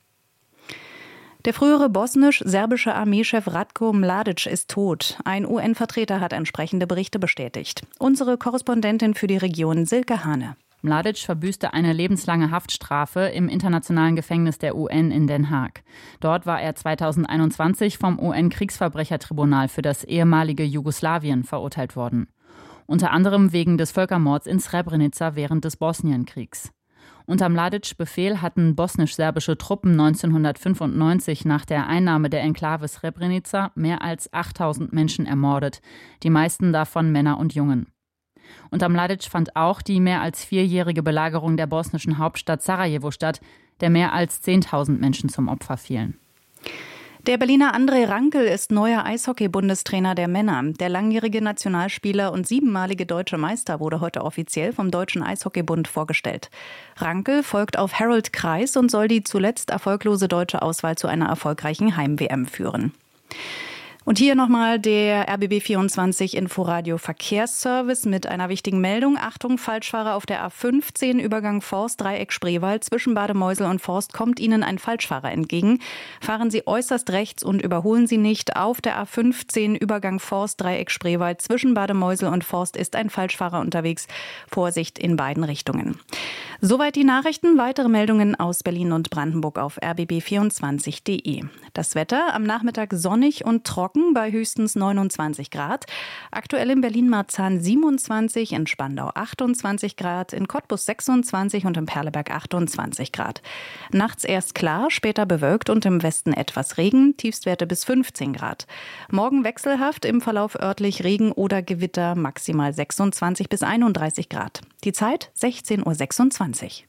Der frühere bosnisch-serbische Armeechef Ratko Mladic ist tot. Ein U N-Vertreter hat entsprechende Berichte bestätigt. Unsere Korrespondentin für die Region Silke Hane. Mladic verbüßte eine lebenslange Haftstrafe im internationalen Gefängnis der U N in Den Haag. Dort war er zweitausendeinundzwanzig vom U N-Kriegsverbrechertribunal für das ehemalige Jugoslawien verurteilt worden. Unter anderem wegen des Völkermords in Srebrenica während des Bosnienkriegs. Unter Mladics Befehl hatten bosnisch-serbische Truppen neunzehnhundertfünfundneunzig nach der Einnahme der Enklave Srebrenica mehr als achttausend Menschen ermordet, die meisten davon Männer und Jungen. Unter Mladic fand auch die mehr als vierjährige Belagerung der bosnischen Hauptstadt Sarajevo statt, der mehr als zehntausend Menschen zum Opfer fielen. Der Berliner André Rankel ist neuer Eishockey-Bundestrainer der Männer. Der langjährige Nationalspieler und siebenmalige deutsche Meister wurde heute offiziell vom Deutschen Eishockeybund vorgestellt. Rankel folgt auf Harold Kreis und soll die zuletzt erfolglose deutsche Auswahl zu einer erfolgreichen Heim-W M führen. Und hier nochmal der R B B vierundzwanzig Inforadio Verkehrsservice mit einer wichtigen Meldung. Achtung, Falschfahrer auf der A fünfzehn, Übergang Forst, Dreieck Spreewald. Zwischen Bademeusel und Forst kommt Ihnen ein Falschfahrer entgegen. Fahren Sie äußerst rechts und überholen Sie nicht. Auf der A fünfzehn, Übergang Forst, Dreieck Spreewald. Zwischen Bademeusel und Forst ist ein Falschfahrer unterwegs. Vorsicht in beiden Richtungen. Soweit die Nachrichten. Weitere Meldungen aus Berlin und Brandenburg auf r b b vierundzwanzig punkt d e. Das Wetter am Nachmittag sonnig und trocken. trocken bei höchstens neunundzwanzig Grad. Aktuell in Berlin-Marzahn siebenundzwanzig, in Spandau achtundzwanzig Grad, in Cottbus sechsundzwanzig und in Perleberg achtundzwanzig Grad. Nachts erst klar, später bewölkt und im Westen etwas Regen, Tiefstwerte bis fünfzehn Grad. Morgen wechselhaft, im Verlauf örtlich Regen oder Gewitter, maximal sechsundzwanzig bis einunddreißig Grad. Die Zeit sechzehn Uhr sechsundzwanzig.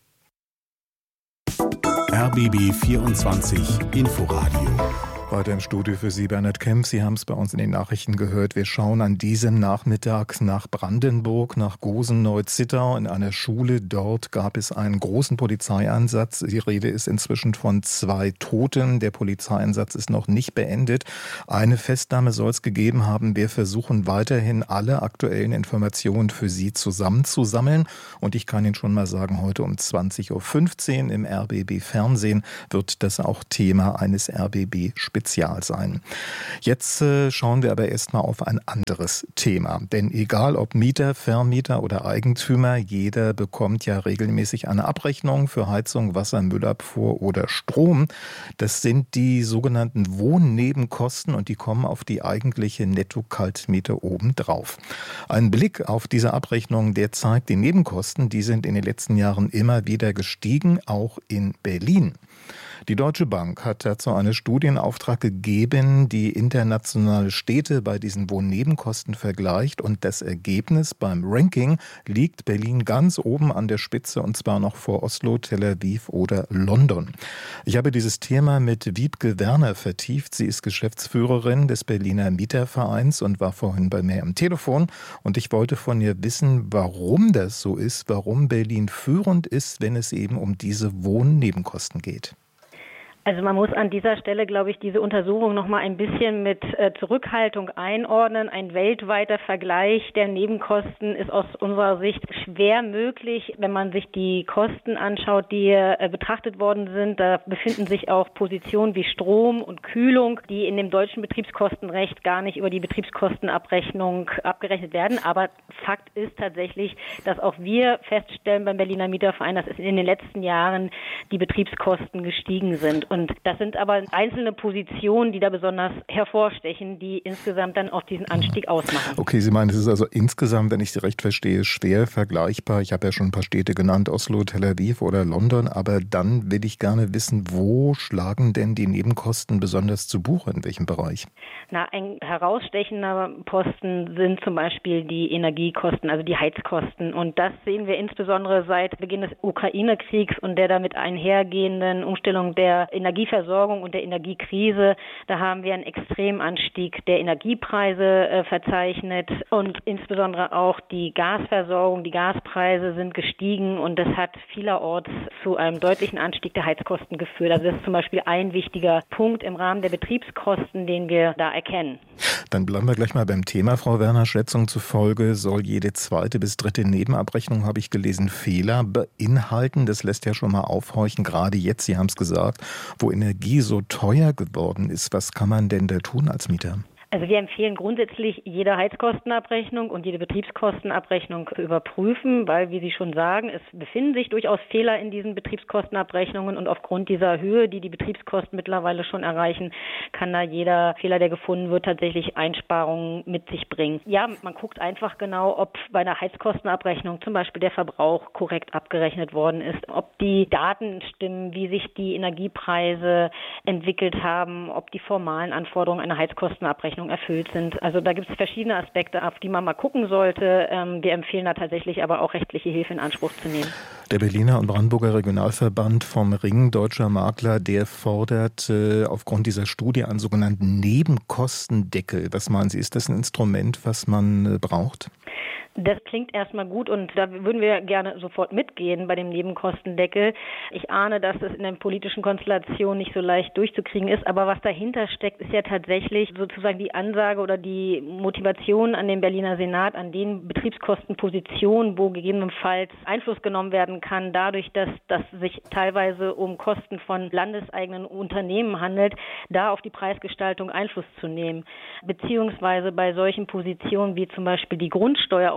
R B B vierundzwanzig Inforadio. Weiter im Studio für Sie, Bernhard Kempf. Sie haben es bei uns in den Nachrichten gehört. Wir schauen an diesem Nachmittag nach Brandenburg, nach Gosen-Neu-Zittau. In einer Schule dort gab es einen großen Polizeieinsatz. Die Rede ist inzwischen von zwei Toten. Der Polizeieinsatz ist noch nicht beendet. Eine Festnahme soll es gegeben haben. Wir versuchen weiterhin, alle aktuellen Informationen für Sie zusammenzusammeln. Und ich kann Ihnen schon mal sagen, heute um zwanzig Uhr fünfzehn im R B B Fernsehen wird das auch Thema eines R B B-Spezials Spezial sein. Jetzt äh, schauen wir aber erstmal auf ein anderes Thema. Denn egal ob Mieter, Vermieter oder Eigentümer, jeder bekommt ja regelmäßig eine Abrechnung für Heizung, Wasser, Müllabfuhr oder Strom. Das sind die sogenannten Wohnnebenkosten und die kommen auf die eigentliche Netto-Kaltmiete obendrauf. Ein Blick auf diese Abrechnung, der zeigt, die Nebenkosten, die sind in den letzten Jahren immer wieder gestiegen, auch in Berlin. Die Deutsche Bank hat dazu eine Studie in Auftrag gegeben, die internationale Städte bei diesen Wohnnebenkosten vergleicht. Und das Ergebnis beim Ranking liegt Berlin ganz oben an der Spitze, und zwar noch vor Oslo, Tel Aviv oder London. Ich habe dieses Thema mit Wiebke Werner vertieft. Sie ist Geschäftsführerin des Berliner Mietervereins und war vorhin bei mir am Telefon. Und ich wollte von ihr wissen, warum das so ist, warum Berlin führend ist, wenn es eben um diese Wohnnebenkosten geht. Also man muss an dieser Stelle, glaube ich, diese Untersuchung noch mal ein bisschen mit äh, Zurückhaltung einordnen. Ein weltweiter Vergleich der Nebenkosten ist aus unserer Sicht schwer möglich, wenn man sich die Kosten anschaut, die äh, betrachtet worden sind. Da befinden sich auch Positionen wie Strom und Kühlung, die in dem deutschen Betriebskostenrecht gar nicht über die Betriebskostenabrechnung abgerechnet werden. Aber Fakt ist tatsächlich, dass auch wir feststellen beim Berliner Mieterverein, dass es in den letzten Jahren die Betriebskosten gestiegen sind. Und das sind aber einzelne Positionen, die da besonders hervorstechen, die insgesamt dann auch diesen Anstieg ausmachen. Okay, Sie meinen, es ist also insgesamt, wenn ich Sie recht verstehe, schwer vergleichbar. Ich habe ja schon ein paar Städte genannt, Oslo, Tel Aviv oder London. Aber dann will ich gerne wissen, wo schlagen denn die Nebenkosten besonders zu Buche, in welchem Bereich? Na, ein herausstechender Posten sind zum Beispiel die Energiekosten, also die Heizkosten. Und das sehen wir insbesondere seit Beginn des Ukraine-Kriegs und der damit einhergehenden Umstellung der Energieversorgung und der Energiekrise. Da haben wir einen Extremanstieg der Energiepreise äh, verzeichnet und insbesondere auch die Gasversorgung, die Gaspreise sind gestiegen und das hat vielerorts zu einem deutlichen Anstieg der Heizkosten geführt. Also das ist zum Beispiel ein wichtiger Punkt im Rahmen der Betriebskosten, den wir da erkennen. Dann bleiben wir gleich mal beim Thema, Frau Werner. Schätzung zufolge soll jede zweite bis dritte Nebenabrechnung, habe ich gelesen, Fehler beinhalten. Das lässt ja schon mal aufhorchen, gerade jetzt, Sie haben es gesagt, wo Energie so teuer geworden ist. Was kann man denn da tun als Mieter? Also wir empfehlen grundsätzlich, jede Heizkostenabrechnung und jede Betriebskostenabrechnung zu überprüfen, weil, wie Sie schon sagen, es befinden sich durchaus Fehler in diesen Betriebskostenabrechnungen und aufgrund dieser Höhe, die die Betriebskosten mittlerweile schon erreichen, kann da jeder Fehler, der gefunden wird, tatsächlich Einsparungen mit sich bringen. Ja, man guckt einfach genau, ob bei einer Heizkostenabrechnung zum Beispiel der Verbrauch korrekt abgerechnet worden ist, ob die Daten stimmen, wie sich die Energiepreise entwickelt haben, ob die formalen Anforderungen einer Heizkostenabrechnung erfüllt sind. Also da gibt es verschiedene Aspekte, auf die man mal gucken sollte. Wir empfehlen da tatsächlich aber auch rechtliche Hilfe in Anspruch zu nehmen. Der Berliner und Brandenburger Regionalverband vom Ring Deutscher Makler, der fordert äh, aufgrund dieser Studie einen sogenannten Nebenkostendeckel. Was meinen Sie, ist das ein Instrument, was man äh, braucht? Das klingt erstmal gut und da würden wir gerne sofort mitgehen bei dem Nebenkostendeckel. Ich ahne, dass es in der politischen Konstellation nicht so leicht durchzukriegen ist, aber was dahinter steckt, ist ja tatsächlich sozusagen die Ansage oder die Motivation an den Berliner Senat, an den Betriebskostenpositionen, wo gegebenenfalls Einfluss genommen werden kann, dadurch, dass das sich teilweise um Kosten von landeseigenen Unternehmen handelt, da auf die Preisgestaltung Einfluss zu nehmen. Beziehungsweise bei solchen Positionen wie zum Beispiel die Grundsteuer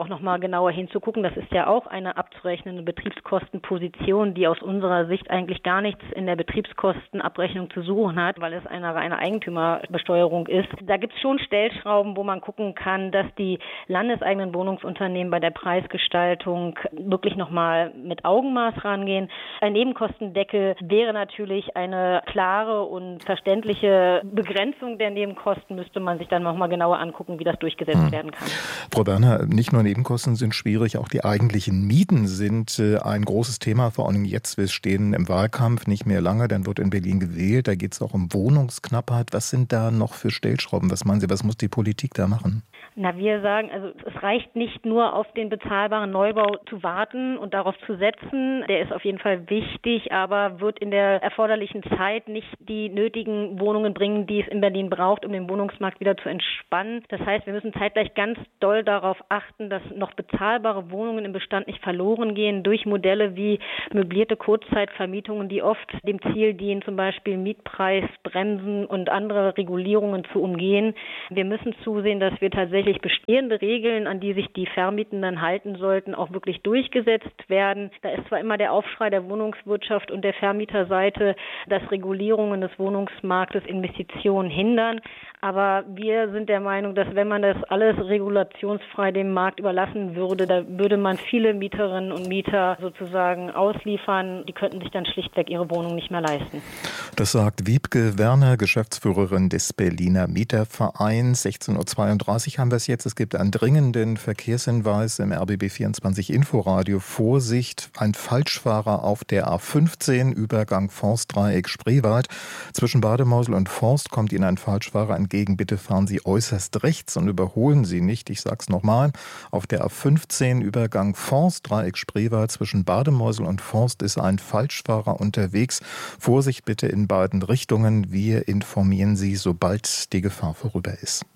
auch noch mal genauer hinzugucken. Das ist ja auch eine abzurechnende Betriebskostenposition, die aus unserer Sicht eigentlich gar nichts in der Betriebskostenabrechnung zu suchen hat, weil es eine reine Eigentümerbesteuerung ist. Da gibt es schon Stellschrauben, wo man gucken kann, dass die landeseigenen Wohnungsunternehmen bei der Preisgestaltung wirklich noch mal mit Augenmaß rangehen. Ein Nebenkostendeckel wäre natürlich eine klare und verständliche Begrenzung der Nebenkosten, müsste man sich dann noch mal genauer angucken, wie das durchgesetzt hm. werden kann. Frau Berner, nicht nur Nebenkosten sind schwierig, auch die eigentlichen Mieten sind ein großes Thema, vor allem jetzt. Wir stehen im Wahlkampf, nicht mehr lange, dann wird in Berlin gewählt, da geht es auch um Wohnungsknappheit. Was sind da noch für Stellschrauben? Was meinen Sie, was muss die Politik da machen? Na, wir sagen, also es reicht nicht nur auf den bezahlbaren Neubau zu warten und darauf zu setzen. Der ist auf jeden Fall wichtig, aber wird in der erforderlichen Zeit nicht die nötigen Wohnungen bringen, die es in Berlin braucht, um den Wohnungsmarkt wieder zu entspannen. Das heißt, wir müssen zeitgleich ganz doll darauf achten, dass noch bezahlbare Wohnungen im Bestand nicht verloren gehen durch Modelle wie möblierte Kurzzeitvermietungen, die oft dem Ziel dienen, zum Beispiel Mietpreisbremsen und andere Regulierungen zu umgehen. Wir müssen zusehen, dass wir tatsächlich bestehende Regeln, an die sich die Vermietenden halten sollten, auch wirklich durchgesetzt werden. Da ist zwar immer der Aufschrei der Wohnungswirtschaft und der Vermieterseite, dass Regulierungen des Wohnungsmarktes Investitionen hindern, aber wir sind der Meinung, dass wenn man das alles regulationsfrei dem Markt überlassen würde, da würde man viele Mieterinnen und Mieter sozusagen ausliefern. Die könnten sich dann schlichtweg ihre Wohnung nicht mehr leisten. Das sagt Wiebke Werner, Geschäftsführerin des Berliner Mietervereins. sechzehn Uhr zweiunddreißig haben wir es jetzt. Es gibt einen dringenden Verkehrshinweis im R B B vierundzwanzig Inforadio. Vorsicht, ein Falschfahrer auf der A fünfzehn, Übergang Forstdreieck Spreewald. Zwischen Bademoisel und Forst kommt Ihnen ein Falschfahrer entgegen. Bitte fahren Sie äußerst rechts und überholen Sie nicht. Ich sage es nochmal. Auf der A fünfzehn, Übergang Forstdreieck Spreewald, zwischen Bademoisel und Forst ist ein Falschfahrer unterwegs. Vorsicht bitte in beiden Richtungen. Wir informieren Sie, sobald die Gefahr vorüber ist.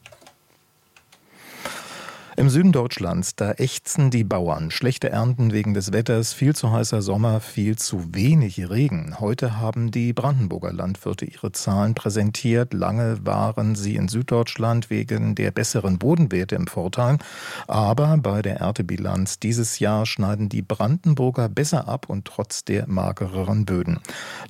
Im Süden Deutschlands, da ächzen die Bauern. Schlechte Ernten wegen des Wetters, viel zu heißer Sommer, viel zu wenig Regen. Heute haben die Brandenburger Landwirte ihre Zahlen präsentiert. Lange waren sie in Süddeutschland wegen der besseren Bodenwerte im Vorteil. Aber bei der Erntebilanz dieses Jahr schneiden die Brandenburger besser ab und trotz der magereren Böden.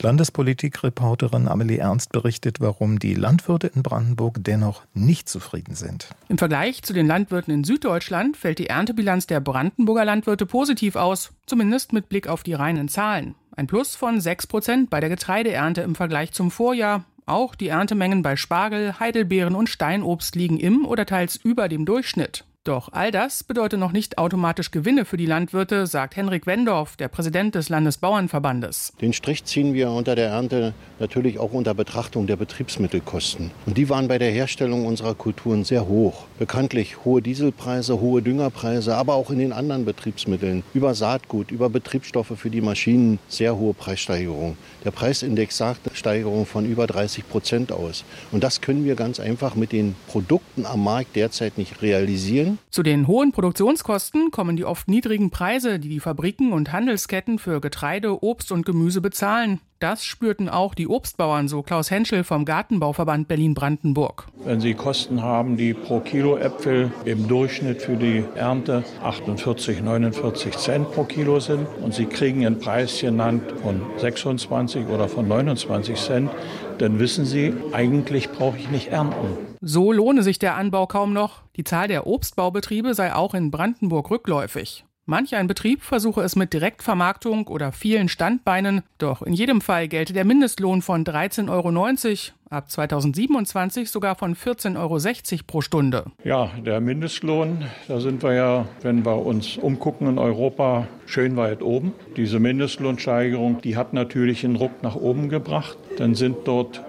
Landespolitikreporterin Amelie Ernst berichtet, warum die Landwirte in Brandenburg dennoch nicht zufrieden sind. Im Vergleich zu den Landwirten in Süddeutschland Süddeutschland fällt die Erntebilanz der Brandenburger Landwirte positiv aus, zumindest mit Blick auf die reinen Zahlen. Ein Plus von sechs Prozent bei der Getreideernte im Vergleich zum Vorjahr. Auch die Erntemengen bei Spargel, Heidelbeeren und Steinobst liegen im oder teils über dem Durchschnitt. Doch all das bedeutet noch nicht automatisch Gewinne für die Landwirte, sagt Henrik Wendorf, der Präsident des Landesbauernverbandes. Den Strich ziehen wir unter der Ernte natürlich auch unter Betrachtung der Betriebsmittelkosten. Und die waren bei der Herstellung unserer Kulturen sehr hoch. Bekanntlich hohe Dieselpreise, hohe Düngerpreise, aber auch in den anderen Betriebsmitteln, über Saatgut, über Betriebsstoffe für die Maschinen, sehr hohe Preissteigerungen. Der Preisindex sagt eine Steigerung von über dreißig Prozent aus. Und das können wir ganz einfach mit den Produkten am Markt derzeit nicht realisieren. Zu den hohen Produktionskosten kommen die oft niedrigen Preise, die die Fabriken und Handelsketten für Getreide, Obst und Gemüse bezahlen. Das spürten auch die Obstbauern, so Klaus Henschel vom Gartenbauverband Berlin-Brandenburg. Wenn Sie Kosten haben, die pro Kilo Äpfel im Durchschnitt für die Ernte achtundvierzig, neunundvierzig Cent pro Kilo sind und Sie kriegen einen Preis genannt von sechsundzwanzig oder von neunundzwanzig Cent, dann wissen Sie, eigentlich brauche ich nicht ernten. So lohne sich der Anbau kaum noch. Die Zahl der Obstbaubetriebe sei auch in Brandenburg rückläufig. Manch ein Betrieb versuche es mit Direktvermarktung oder vielen Standbeinen. Doch in jedem Fall gelte der Mindestlohn von dreizehn Euro neunzig, ab zweitausendsiebenundzwanzig sogar von vierzehn Euro sechzig pro Stunde. Ja, der Mindestlohn, da sind wir ja, wenn wir uns umgucken in Europa, schön weit oben. Diese Mindestlohnsteigerung, die hat natürlich einen Ruck nach oben gebracht. Dann sind dort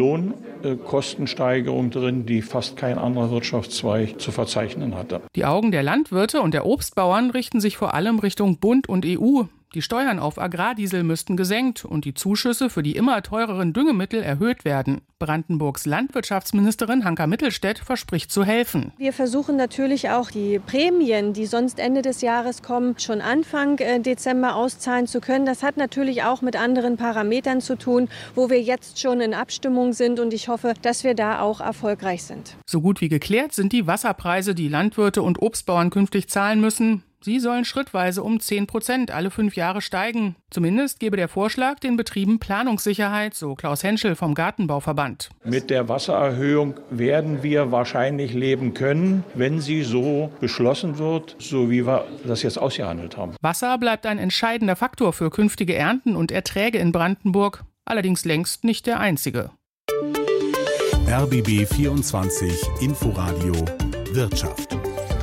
Lohnkostensteigerungen drin, die fast kein anderer Wirtschaftszweig zu verzeichnen hatte. Die Augen der Landwirte und der Obstbauern richten sich vor allem Richtung Bund und E U. Die Steuern auf Agrardiesel müssten gesenkt und die Zuschüsse für die immer teureren Düngemittel erhöht werden. Brandenburgs Landwirtschaftsministerin Hanka Mittelstädt verspricht zu helfen. Wir versuchen natürlich auch die Prämien, die sonst Ende des Jahres kommen, schon Anfang Dezember auszahlen zu können. Das hat natürlich auch mit anderen Parametern zu tun, wo wir jetzt schon in Abstimmung sind, und ich hoffe, dass wir da auch erfolgreich sind. So gut wie geklärt sind die Wasserpreise, die Landwirte und Obstbauern künftig zahlen müssen. Sie sollen schrittweise um zehn Prozent alle fünf Jahre steigen. Zumindest gebe der Vorschlag den Betrieben Planungssicherheit, so Klaus Henschel vom Gartenbauverband. Mit der Wassererhöhung werden wir wahrscheinlich leben können, wenn sie so beschlossen wird, so wie wir das jetzt ausgehandelt haben. Wasser bleibt ein entscheidender Faktor für künftige Ernten und Erträge in Brandenburg, allerdings längst nicht der einzige. R B B vierundzwanzig Inforadio Wirtschaft.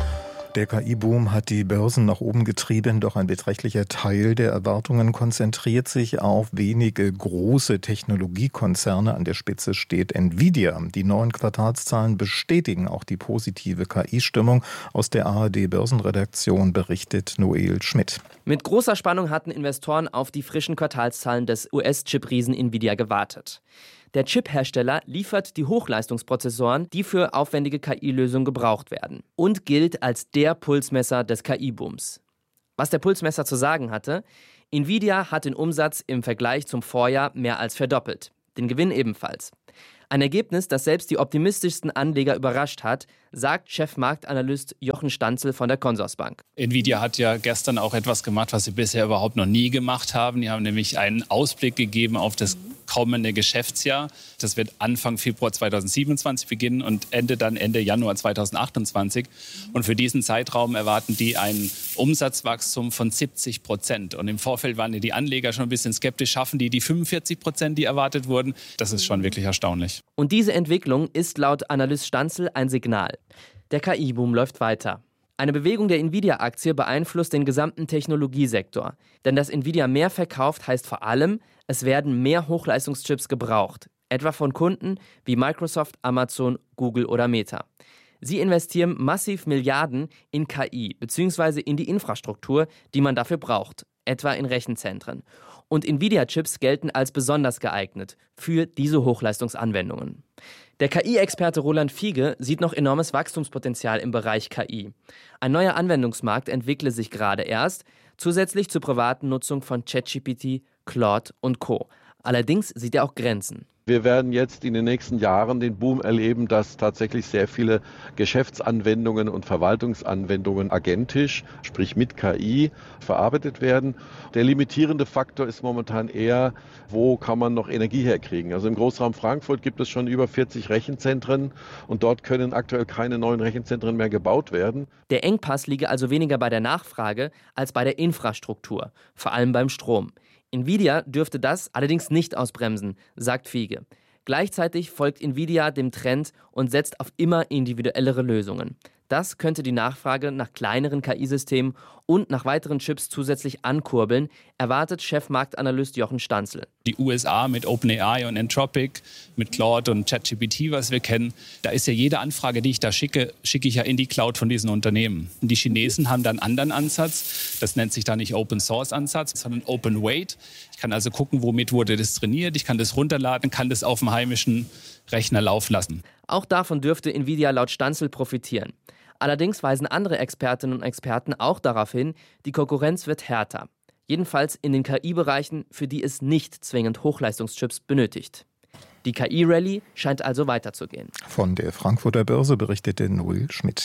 Der K I-Boom hat die Börsen nach oben getrieben, doch ein beträchtlicher Teil der Erwartungen konzentriert sich auf wenige große Technologiekonzerne. An der Spitze steht Nvidia. Die neuen Quartalszahlen bestätigen auch die positive K I-Stimmung. Aus der A R D-Börsenredaktion berichtet Noel Schmidt. Mit großer Spannung hatten Investoren auf die frischen Quartalszahlen des U S-Chip-Riesen Nvidia gewartet. Der Chip-Hersteller liefert die Hochleistungsprozessoren, die für aufwendige K I-Lösungen gebraucht werden, und gilt als der Pulsmesser des K I-Booms. Was der Pulsmesser zu sagen hatte: Nvidia hat den Umsatz im Vergleich zum Vorjahr mehr als verdoppelt, den Gewinn ebenfalls. Ein Ergebnis, das selbst die optimistischsten Anleger überrascht hat, sagt Chefmarktanalyst Jochen Stanzel von der Consorsbank. Nvidia hat ja gestern auch etwas gemacht, was sie bisher überhaupt noch nie gemacht haben. Die haben nämlich einen Ausblick gegeben auf das kommende Geschäftsjahr. Das wird Anfang Februar zweitausendsiebenundzwanzig beginnen und endet dann Ende Januar zweitausendachtundzwanzig. Und für diesen Zeitraum erwarten die ein Umsatzwachstum von siebzig Prozent. Und im Vorfeld waren die Anleger schon ein bisschen skeptisch. Schaffen die die fünfundvierzig Prozent, die erwartet wurden? Das ist schon wirklich erstaunlich. Und diese Entwicklung ist laut Analyst Stanzel ein Signal. Der K I-Boom läuft weiter. Eine Bewegung der Nvidia-Aktie beeinflusst den gesamten Technologiesektor. Denn dass Nvidia mehr verkauft, heißt vor allem, es werden mehr Hochleistungschips gebraucht. Etwa von Kunden wie Microsoft, Amazon, Google oder Meta. Sie investieren massiv Milliarden in K I bzw. in die Infrastruktur, die man dafür braucht. Etwa in Rechenzentren. Und Nvidia-Chips gelten als besonders geeignet für diese Hochleistungsanwendungen. Der K I-Experte Roland Fiege sieht noch enormes Wachstumspotenzial im Bereich K I. Ein neuer Anwendungsmarkt entwickle sich gerade erst, zusätzlich zur privaten Nutzung von ChatGPT, Claude und Co. Allerdings sieht er auch Grenzen. Wir werden jetzt in den nächsten Jahren den Boom erleben, dass tatsächlich sehr viele Geschäftsanwendungen und Verwaltungsanwendungen agentisch, sprich mit K I, verarbeitet werden. Der limitierende Faktor ist momentan eher, wo kann man noch Energie herkriegen. Also im Großraum Frankfurt gibt es schon über vierzig Rechenzentren und dort können aktuell keine neuen Rechenzentren mehr gebaut werden. Der Engpass liege also weniger bei der Nachfrage als bei der Infrastruktur, vor allem beim Strom. Nvidia dürfte das allerdings nicht ausbremsen, sagt Fiege. Gleichzeitig folgt Nvidia dem Trend und setzt auf immer individuellere Lösungen. Das könnte die Nachfrage nach kleineren K I-Systemen und nach weiteren Chips zusätzlich ankurbeln, erwartet Chefmarktanalyst Jochen Stanzel. Die U S A mit OpenAI und Anthropic, mit Claude und ChatGPT, was wir kennen, da ist ja jede Anfrage, die ich da schicke, schicke ich ja in die Cloud von diesen Unternehmen. Und die Chinesen haben da einen anderen Ansatz. Das nennt sich da nicht Open-Source-Ansatz, sondern Open-Weight. Ich kann also gucken, womit wurde das trainiert. Ich kann das runterladen, kann das auf dem heimischen Rechner laufen lassen. Auch davon dürfte Nvidia laut Stanzel profitieren. Allerdings weisen andere Expertinnen und Experten auch darauf hin, die Konkurrenz wird härter. Jedenfalls in den K I-Bereichen, für die es nicht zwingend Hochleistungschips benötigt. Die K I-Rallye scheint also weiterzugehen. Von der Frankfurter Börse berichtete Noel Schmidt.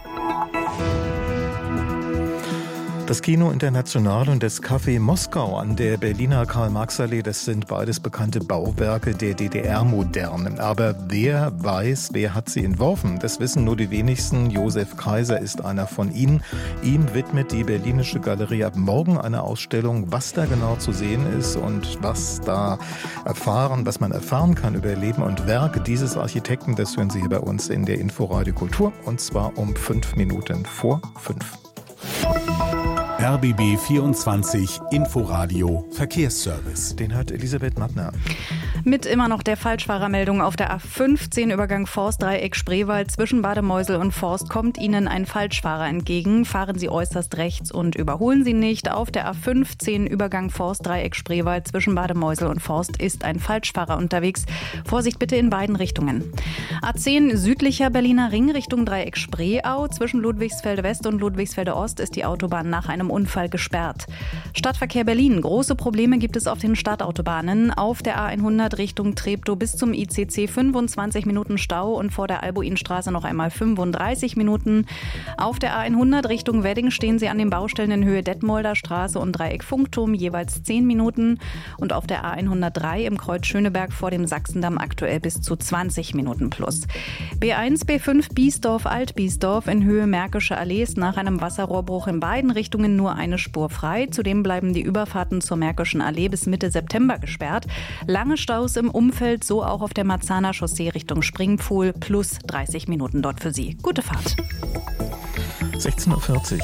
Das Kino International und das Café Moskau an der Berliner Karl-Marx-Allee, das sind beides bekannte Bauwerke der D D R-Moderne. Aber wer weiß, wer hat sie entworfen? Das wissen nur die wenigsten. Josef Kaiser ist einer von ihnen. Ihm widmet die Berlinische Galerie ab morgen eine Ausstellung, was da genau zu sehen ist und was da erfahren, was man erfahren kann über Leben und Werk dieses Architekten. Das hören Sie hier bei uns in der Inforadio Kultur, und zwar um fünf Minuten vor fünf. R B B vierundzwanzig Inforadio Verkehrsservice. Den hat Elisabeth Mattner. Mit immer noch der Falschfahrermeldung auf der A fünfzehn Übergang Forstdreieck Spreewald zwischen Bademeusel und Forst kommt Ihnen ein Falschfahrer entgegen. Fahren Sie äußerst rechts und überholen Sie nicht. Auf der A fünfzehn Übergang Forstdreieck Spreewald zwischen Bademeusel und Forst ist ein Falschfahrer unterwegs. Vorsicht bitte in beiden Richtungen. A zehn südlicher Berliner Ring Richtung Dreieck Spreeau. Zwischen Ludwigsfelde West und Ludwigsfelde Ost ist die Autobahn nach einem Unfall gesperrt. Stadtverkehr Berlin. Große Probleme gibt es auf den Stadtautobahnen. Auf der A hundert Richtung Treptow bis zum I C C fünfundzwanzig Minuten Stau und vor der Albuinstraße noch einmal fünfunddreißig Minuten. Auf der A hundert Richtung Wedding stehen Sie an den Baustellen in Höhe Detmolder Straße und Dreieck Funkturm jeweils zehn Minuten. Und auf der A hundertdrei im Kreuz Schöneberg vor dem Sachsendamm aktuell bis zu zwanzig Minuten plus. B eins, B fünf Biesdorf, Alt-Biesdorf in Höhe Märkische Allee ist nach einem Wasserrohrbruch in beiden Richtungen nur eine Spur frei. Zudem bleiben die Überfahrten zur Märkischen Allee bis Mitte September gesperrt. Lange Staus im Umfeld, so auch auf der Marzahner Chaussee Richtung Springpfuhl, plus dreißig Minuten dort für Sie. Gute Fahrt. sechzehn Uhr vierzig.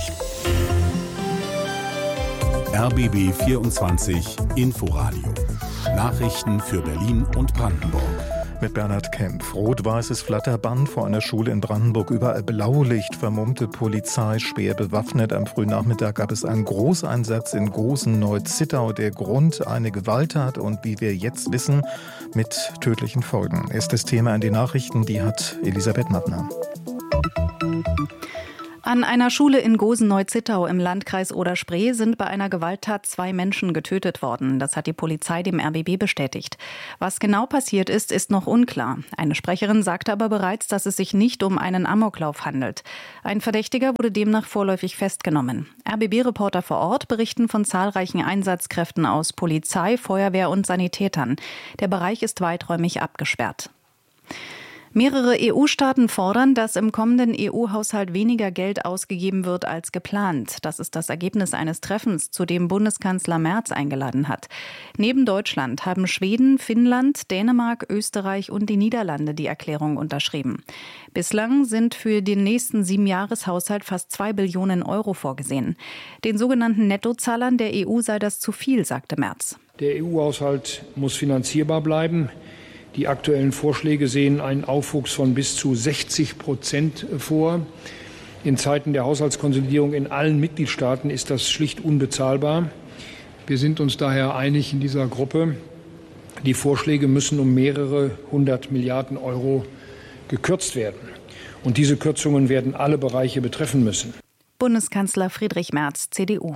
R B B vierundzwanzig Inforadio. Nachrichten für Berlin und Brandenburg. Mit Bernhard Kempf. Rot-weißes Flatterband vor einer Schule in Brandenburg. Überall Blaulicht, vermummte Polizei, schwer bewaffnet. Am frühen Nachmittag gab es einen Großeinsatz in Gosen-Neu-Zittau. Der Grund eine Gewalttat und wie wir jetzt wissen, mit tödlichen Folgen. Erstes Thema in den Nachrichten, die hat Elisabeth Mattner. An einer Schule in Gosen-Neu-Zittau im Landkreis Oder-Spree sind bei einer Gewalttat zwei Menschen getötet worden. Das hat die Polizei dem R B B bestätigt. Was genau passiert ist, ist noch unklar. Eine Sprecherin sagte aber bereits, dass es sich nicht um einen Amoklauf handelt. Ein Verdächtiger wurde demnach vorläufig festgenommen. R B B-Reporter vor Ort berichten von zahlreichen Einsatzkräften aus Polizei, Feuerwehr und Sanitätern. Der Bereich ist weiträumig abgesperrt. Mehrere E U-Staaten fordern, dass im kommenden E U-Haushalt weniger Geld ausgegeben wird als geplant. Das ist das Ergebnis eines Treffens, zu dem Bundeskanzler Merz eingeladen hat. Neben Deutschland haben Schweden, Finnland, Dänemark, Österreich und die Niederlande die Erklärung unterschrieben. Bislang sind für den nächsten Siebenjahreshaushalt fast zwei Billionen Euro vorgesehen. Den sogenannten Nettozahlern der E U sei das zu viel, sagte Merz. Der E U-Haushalt muss finanzierbar bleiben. Die aktuellen Vorschläge sehen einen Aufwuchs von bis zu sechzig Prozent vor. In Zeiten der Haushaltskonsolidierung in allen Mitgliedstaaten ist das schlicht unbezahlbar. Wir sind uns daher einig in dieser Gruppe, die Vorschläge müssen um mehrere hundert Milliarden Euro gekürzt werden. Und diese Kürzungen werden alle Bereiche betreffen müssen. Bundeskanzler Friedrich Merz, C D U.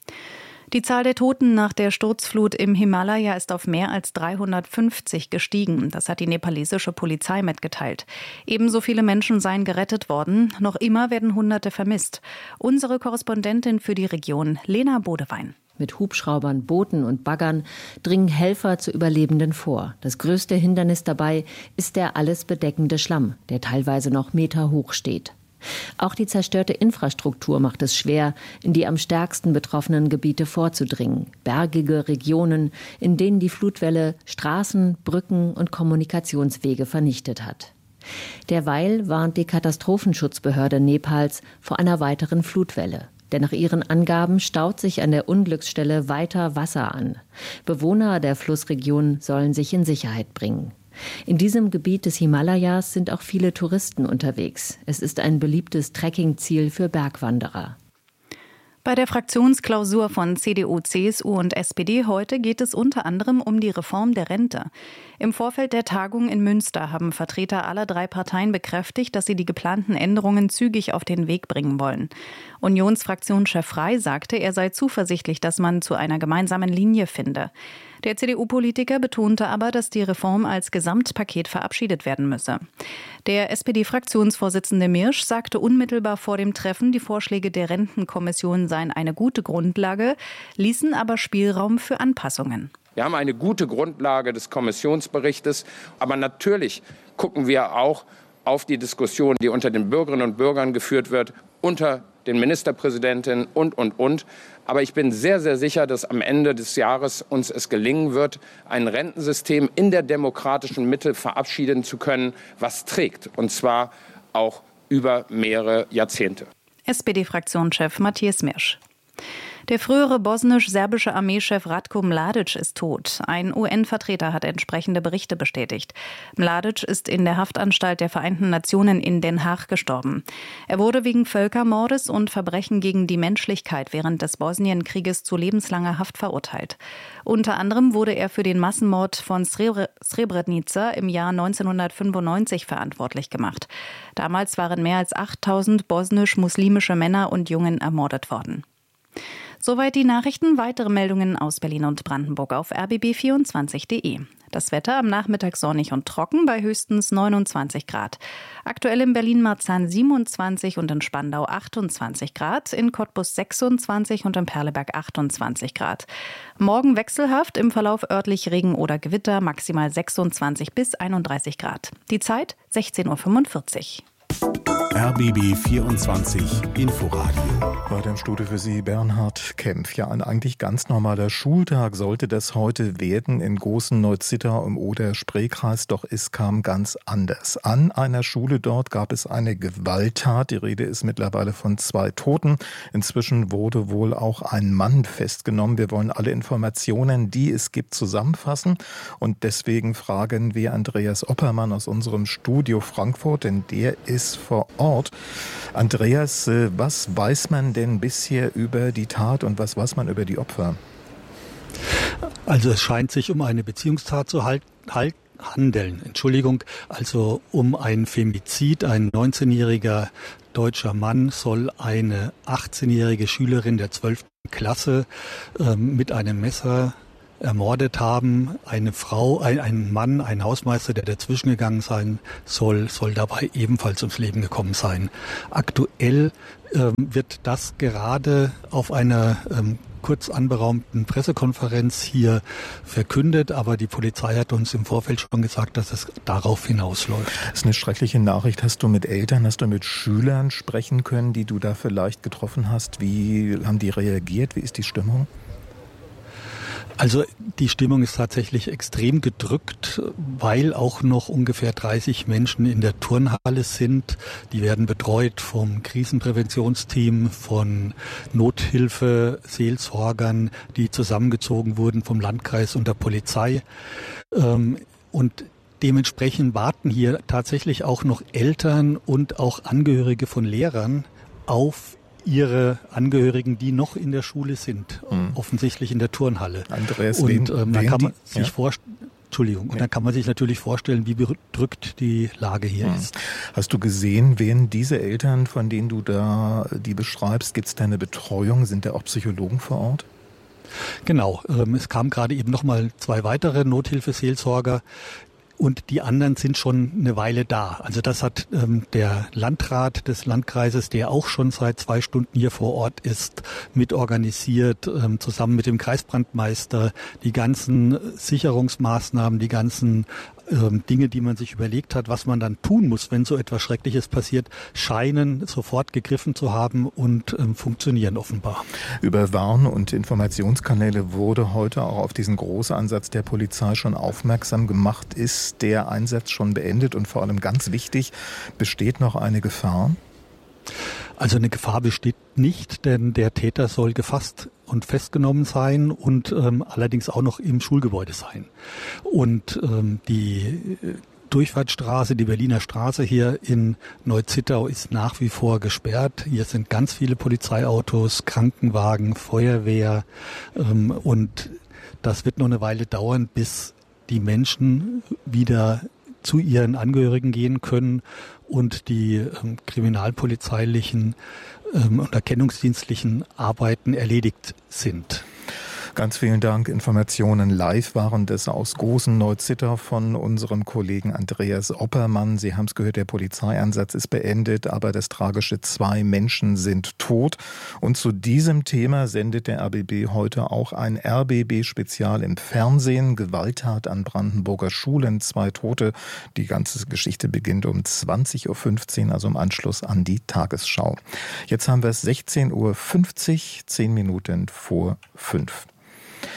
Die Zahl der Toten nach der Sturzflut im Himalaya ist auf mehr als dreihundertfünfzig gestiegen. Das hat die nepalesische Polizei mitgeteilt. Ebenso viele Menschen seien gerettet worden. Noch immer werden Hunderte vermisst. Unsere Korrespondentin für die Region, Lena Bodewein. Mit Hubschraubern, Booten und Baggern dringen Helfer zu Überlebenden vor. Das größte Hindernis dabei ist der alles bedeckende Schlamm, der teilweise noch Meter hoch steht. Auch die zerstörte Infrastruktur macht es schwer, in die am stärksten betroffenen Gebiete vorzudringen. Bergige Regionen, in denen die Flutwelle Straßen, Brücken und Kommunikationswege vernichtet hat. Derweil warnt die Katastrophenschutzbehörde Nepals vor einer weiteren Flutwelle. Denn nach ihren Angaben staut sich an der Unglücksstelle weiter Wasser an. Bewohner der Flussregion sollen sich in Sicherheit bringen. In diesem Gebiet des Himalayas sind auch viele Touristen unterwegs. Es ist ein beliebtes Trekkingziel für Bergwanderer. Bei der Fraktionsklausur von C D U, C S U und S P D heute geht es unter anderem um die Reform der Rente. Im Vorfeld der Tagung in Münster haben Vertreter aller drei Parteien bekräftigt, dass sie die geplanten Änderungen zügig auf den Weg bringen wollen. Unionsfraktionschef Frey sagte, er sei zuversichtlich, dass man zu einer gemeinsamen Linie finde. Der C D U-Politiker betonte aber, dass die Reform als Gesamtpaket verabschiedet werden müsse. Der S P D-Fraktionsvorsitzende Mirsch sagte unmittelbar vor dem Treffen, die Vorschläge der Rentenkommission seien eine gute Grundlage, ließen aber Spielraum für Anpassungen. Wir haben eine gute Grundlage des Kommissionsberichtes, aber natürlich gucken wir auch auf die Diskussion, die unter den Bürgerinnen und Bürgern geführt wird, unter den Ministerpräsidentinnen und, und, und. Aber ich bin sehr, sehr sicher, dass am Ende des Jahres uns es gelingen wird, ein Rentensystem in der demokratischen Mitte verabschieden zu können, was trägt, und zwar auch über mehrere Jahrzehnte. S P D-Fraktionschef Matthias Mirsch. Der frühere bosnisch-serbische Armeechef Ratko Mladic ist tot. Ein U N-Vertreter hat entsprechende Berichte bestätigt. Mladic ist in der Haftanstalt der Vereinten Nationen in Den Haag gestorben. Er wurde wegen Völkermordes und Verbrechen gegen die Menschlichkeit während des Bosnienkrieges zu lebenslanger Haft verurteilt. Unter anderem wurde er für den Massenmord von Srebrenica im Jahr neunzehnhundertfünfundneunzig verantwortlich gemacht. Damals waren mehr als achttausend bosnisch-muslimische Männer und Jungen ermordet worden. Soweit die Nachrichten. Weitere Meldungen aus Berlin und Brandenburg auf r b b vierundzwanzig punkt d e. Das Wetter am Nachmittag sonnig und trocken bei höchstens neunundzwanzig Grad. Aktuell in Berlin-Marzahn siebenundzwanzig und in Spandau achtundzwanzig Grad, in Cottbus sechsundzwanzig und in Perleberg achtundzwanzig Grad. Morgen wechselhaft, im Verlauf örtlich Regen oder Gewitter, maximal sechsundzwanzig bis einunddreißig Grad. Die Zeit sechzehn Uhr fünfundvierzig. R B B vierundzwanzig Inforadio. Weiter im Studio für Sie Bernhard Kempf. Ja, ein eigentlich ganz normaler Schultag sollte das heute werden in Gosen-Neuzittau im Oder-Spree-Kreis, doch es kam ganz anders. An einer Schule dort gab es eine Gewalttat. Die Rede ist mittlerweile von zwei Toten. Inzwischen wurde wohl auch ein Mann festgenommen. Wir wollen alle Informationen, die es gibt, zusammenfassen. Und deswegen fragen wir Andreas Oppermann aus unserem Studio Frankfurt, denn der ist vor Ort. Andreas, was weiß man denn bisher über die Tat und was weiß man über die Opfer? Also es scheint sich um eine Beziehungstat zu halt, halt, handeln. Entschuldigung, also um ein Femizid. Ein neunzehnjähriger deutscher Mann soll eine achtzehnjährige Schülerin der zwölften Klasse äh, mit einem Messer ermordet haben. Eine Frau, ein, ein Mann, ein Hausmeister, der dazwischen gegangen sein soll, soll dabei ebenfalls ums Leben gekommen sein. Aktuell ähm, wird das gerade auf einer ähm, kurz anberaumten Pressekonferenz hier verkündet, aber die Polizei hat uns im Vorfeld schon gesagt, dass es darauf hinausläuft. Das ist eine schreckliche Nachricht. Hast du mit Eltern, hast du mit Schülern sprechen können, die du da vielleicht getroffen hast? Wie haben die reagiert? Wie ist die Stimmung? Also die Stimmung ist tatsächlich extrem gedrückt, weil auch noch ungefähr dreißig Menschen in der Turnhalle sind. Die werden betreut vom Krisenpräventionsteam, von Nothilfe, Seelsorgern, die zusammengezogen wurden vom Landkreis und der Polizei. Und dementsprechend warten hier tatsächlich auch noch Eltern und auch Angehörige von Lehrern auf ihre Angehörigen, die noch in der Schule sind, mhm. offensichtlich in der Turnhalle. Andreas, und wen, ähm, da kann man die, sich ja? vorstellen, Entschuldigung, und dann kann man sich natürlich vorstellen, wie bedrückt die Lage hier mhm. ist. Hast du gesehen, wen diese Eltern, von denen du da die beschreibst, gibt es da eine Betreuung? Sind da auch Psychologen vor Ort? Genau, ähm, es kamen gerade eben nochmal zwei weitere Nothilfeseelsorger. Und die anderen sind schon eine Weile da. Also das hat ähm, der Landrat des Landkreises, der auch schon seit zwei Stunden hier vor Ort ist, mitorganisiert, ähm, zusammen mit dem Kreisbrandmeister, die ganzen Sicherungsmaßnahmen, die ganzen ähm, Dinge, die man sich überlegt hat, was man dann tun muss, wenn so etwas Schreckliches passiert, scheinen sofort gegriffen zu haben und ähm, funktionieren offenbar. Über Warn- und Informationskanäle wurde heute auch auf diesen Großansatz der Polizei schon aufmerksam gemacht. Ist der Einsatz schon beendet und vor allem ganz wichtig, besteht noch eine Gefahr? Also eine Gefahr besteht nicht, denn der Täter soll gefasst und festgenommen sein und ähm, allerdings auch noch im Schulgebäude sein. Und ähm, die Durchfahrtsstraße, die Berliner Straße hier in Neuzittau ist nach wie vor gesperrt. Hier sind ganz viele Polizeiautos, Krankenwagen, Feuerwehr ähm, und das wird noch eine Weile dauern, bis die Menschen wieder zu ihren Angehörigen gehen können und die ähm, kriminalpolizeilichen ähm, und erkennungsdienstlichen Arbeiten erledigt sind. Ganz vielen Dank. Informationen live waren das aus Gosen-Neuzittau von unserem Kollegen Andreas Oppermann. Sie haben es gehört, der Polizeieinsatz ist beendet, aber das Tragische, zwei Menschen sind tot. Und zu diesem Thema sendet der R B B heute auch ein R B B-Spezial im Fernsehen. Gewalttat an Brandenburger Schulen, zwei Tote. Die ganze Geschichte beginnt um zwanzig Uhr fünfzehn, also im Anschluss an die Tagesschau. Jetzt haben wir es sechzehn Uhr fünfzig, zehn Minuten vor fünf.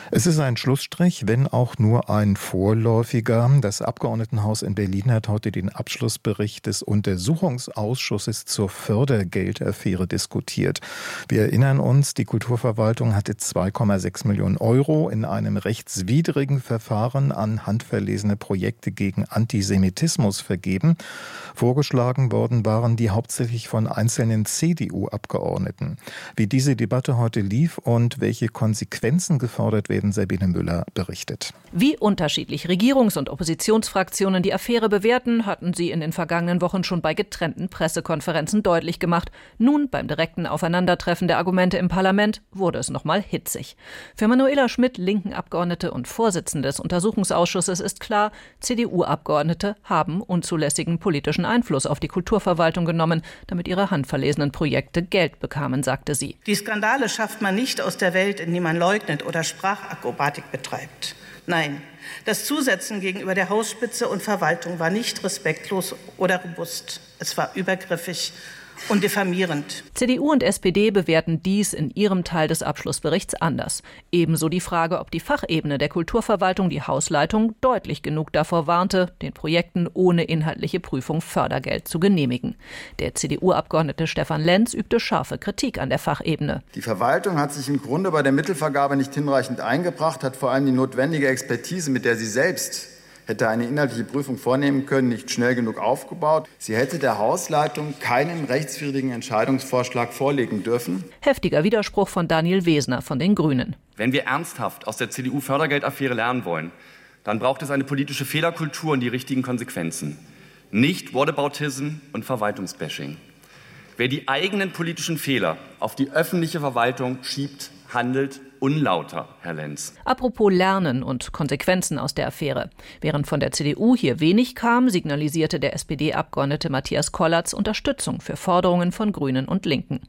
Es ist ein Schlussstrich, wenn auch nur ein vorläufiger. Das Abgeordnetenhaus in Berlin hat heute den Abschlussbericht des Untersuchungsausschusses zur Fördergeldaffäre diskutiert. Wir erinnern uns, die Kulturverwaltung hatte zwei Komma sechs Millionen Euro in einem rechtswidrigen Verfahren an handverlesene Projekte gegen Antisemitismus vergeben. Vorgeschlagen worden waren die hauptsächlich von einzelnen C D U-Abgeordneten. Wie diese Debatte heute lief und welche Konsequenzen gefordert werden, Sabine Müller berichtet. Wie unterschiedlich Regierungs- und Oppositionsfraktionen die Affäre bewerten, hatten sie in den vergangenen Wochen schon bei getrennten Pressekonferenzen deutlich gemacht. Nun, beim direkten Aufeinandertreffen der Argumente im Parlament, wurde es nochmal hitzig. Für Manuela Schmidt, linken Abgeordnete und Vorsitzende des Untersuchungsausschusses, ist klar, C D U-Abgeordnete haben unzulässigen politischen Einfluss auf die Kulturverwaltung genommen, damit ihre handverlesenen Projekte Geld bekamen, sagte sie. Die Skandale schafft man nicht aus der Welt, in die man leugnet oder Sprachakrobatik betreibt. Nein, das Zusetzen gegenüber der Hausspitze und Verwaltung war nicht respektlos oder robust. Es war übergriffig und diffamierend. C D U und S P D bewerten dies in ihrem Teil des Abschlussberichts anders. Ebenso die Frage, ob die Fachebene der Kulturverwaltung, die Hausleitung, deutlich genug davor warnte, den Projekten ohne inhaltliche Prüfung Fördergeld zu genehmigen. Der C D U-Abgeordnete Stefan Lenz übte scharfe Kritik an der Fachebene. Die Verwaltung hat sich im Grunde bei der Mittelvergabe nicht hinreichend eingebracht, hat vor allem die notwendige Expertise, mit der sie selbst hätte eine inhaltliche Prüfung vornehmen können, nicht schnell genug aufgebaut. Sie hätte der Hausleitung keinen rechtswidrigen Entscheidungsvorschlag vorlegen dürfen. Heftiger Widerspruch von Daniel Wesner von den Grünen. Wenn wir ernsthaft aus der C D U-Fördergeldaffäre lernen wollen, dann braucht es eine politische Fehlerkultur und die richtigen Konsequenzen. Nicht Whataboutism und Verwaltungsbashing. Wer die eigenen politischen Fehler auf die öffentliche Verwaltung schiebt, handelt unlauter, Herr Lenz. Apropos Lernen und Konsequenzen aus der Affäre. Während von der C D U hier wenig kam, signalisierte der S P D-Abgeordnete Matthias Kollatz Unterstützung für Forderungen von Grünen und Linken.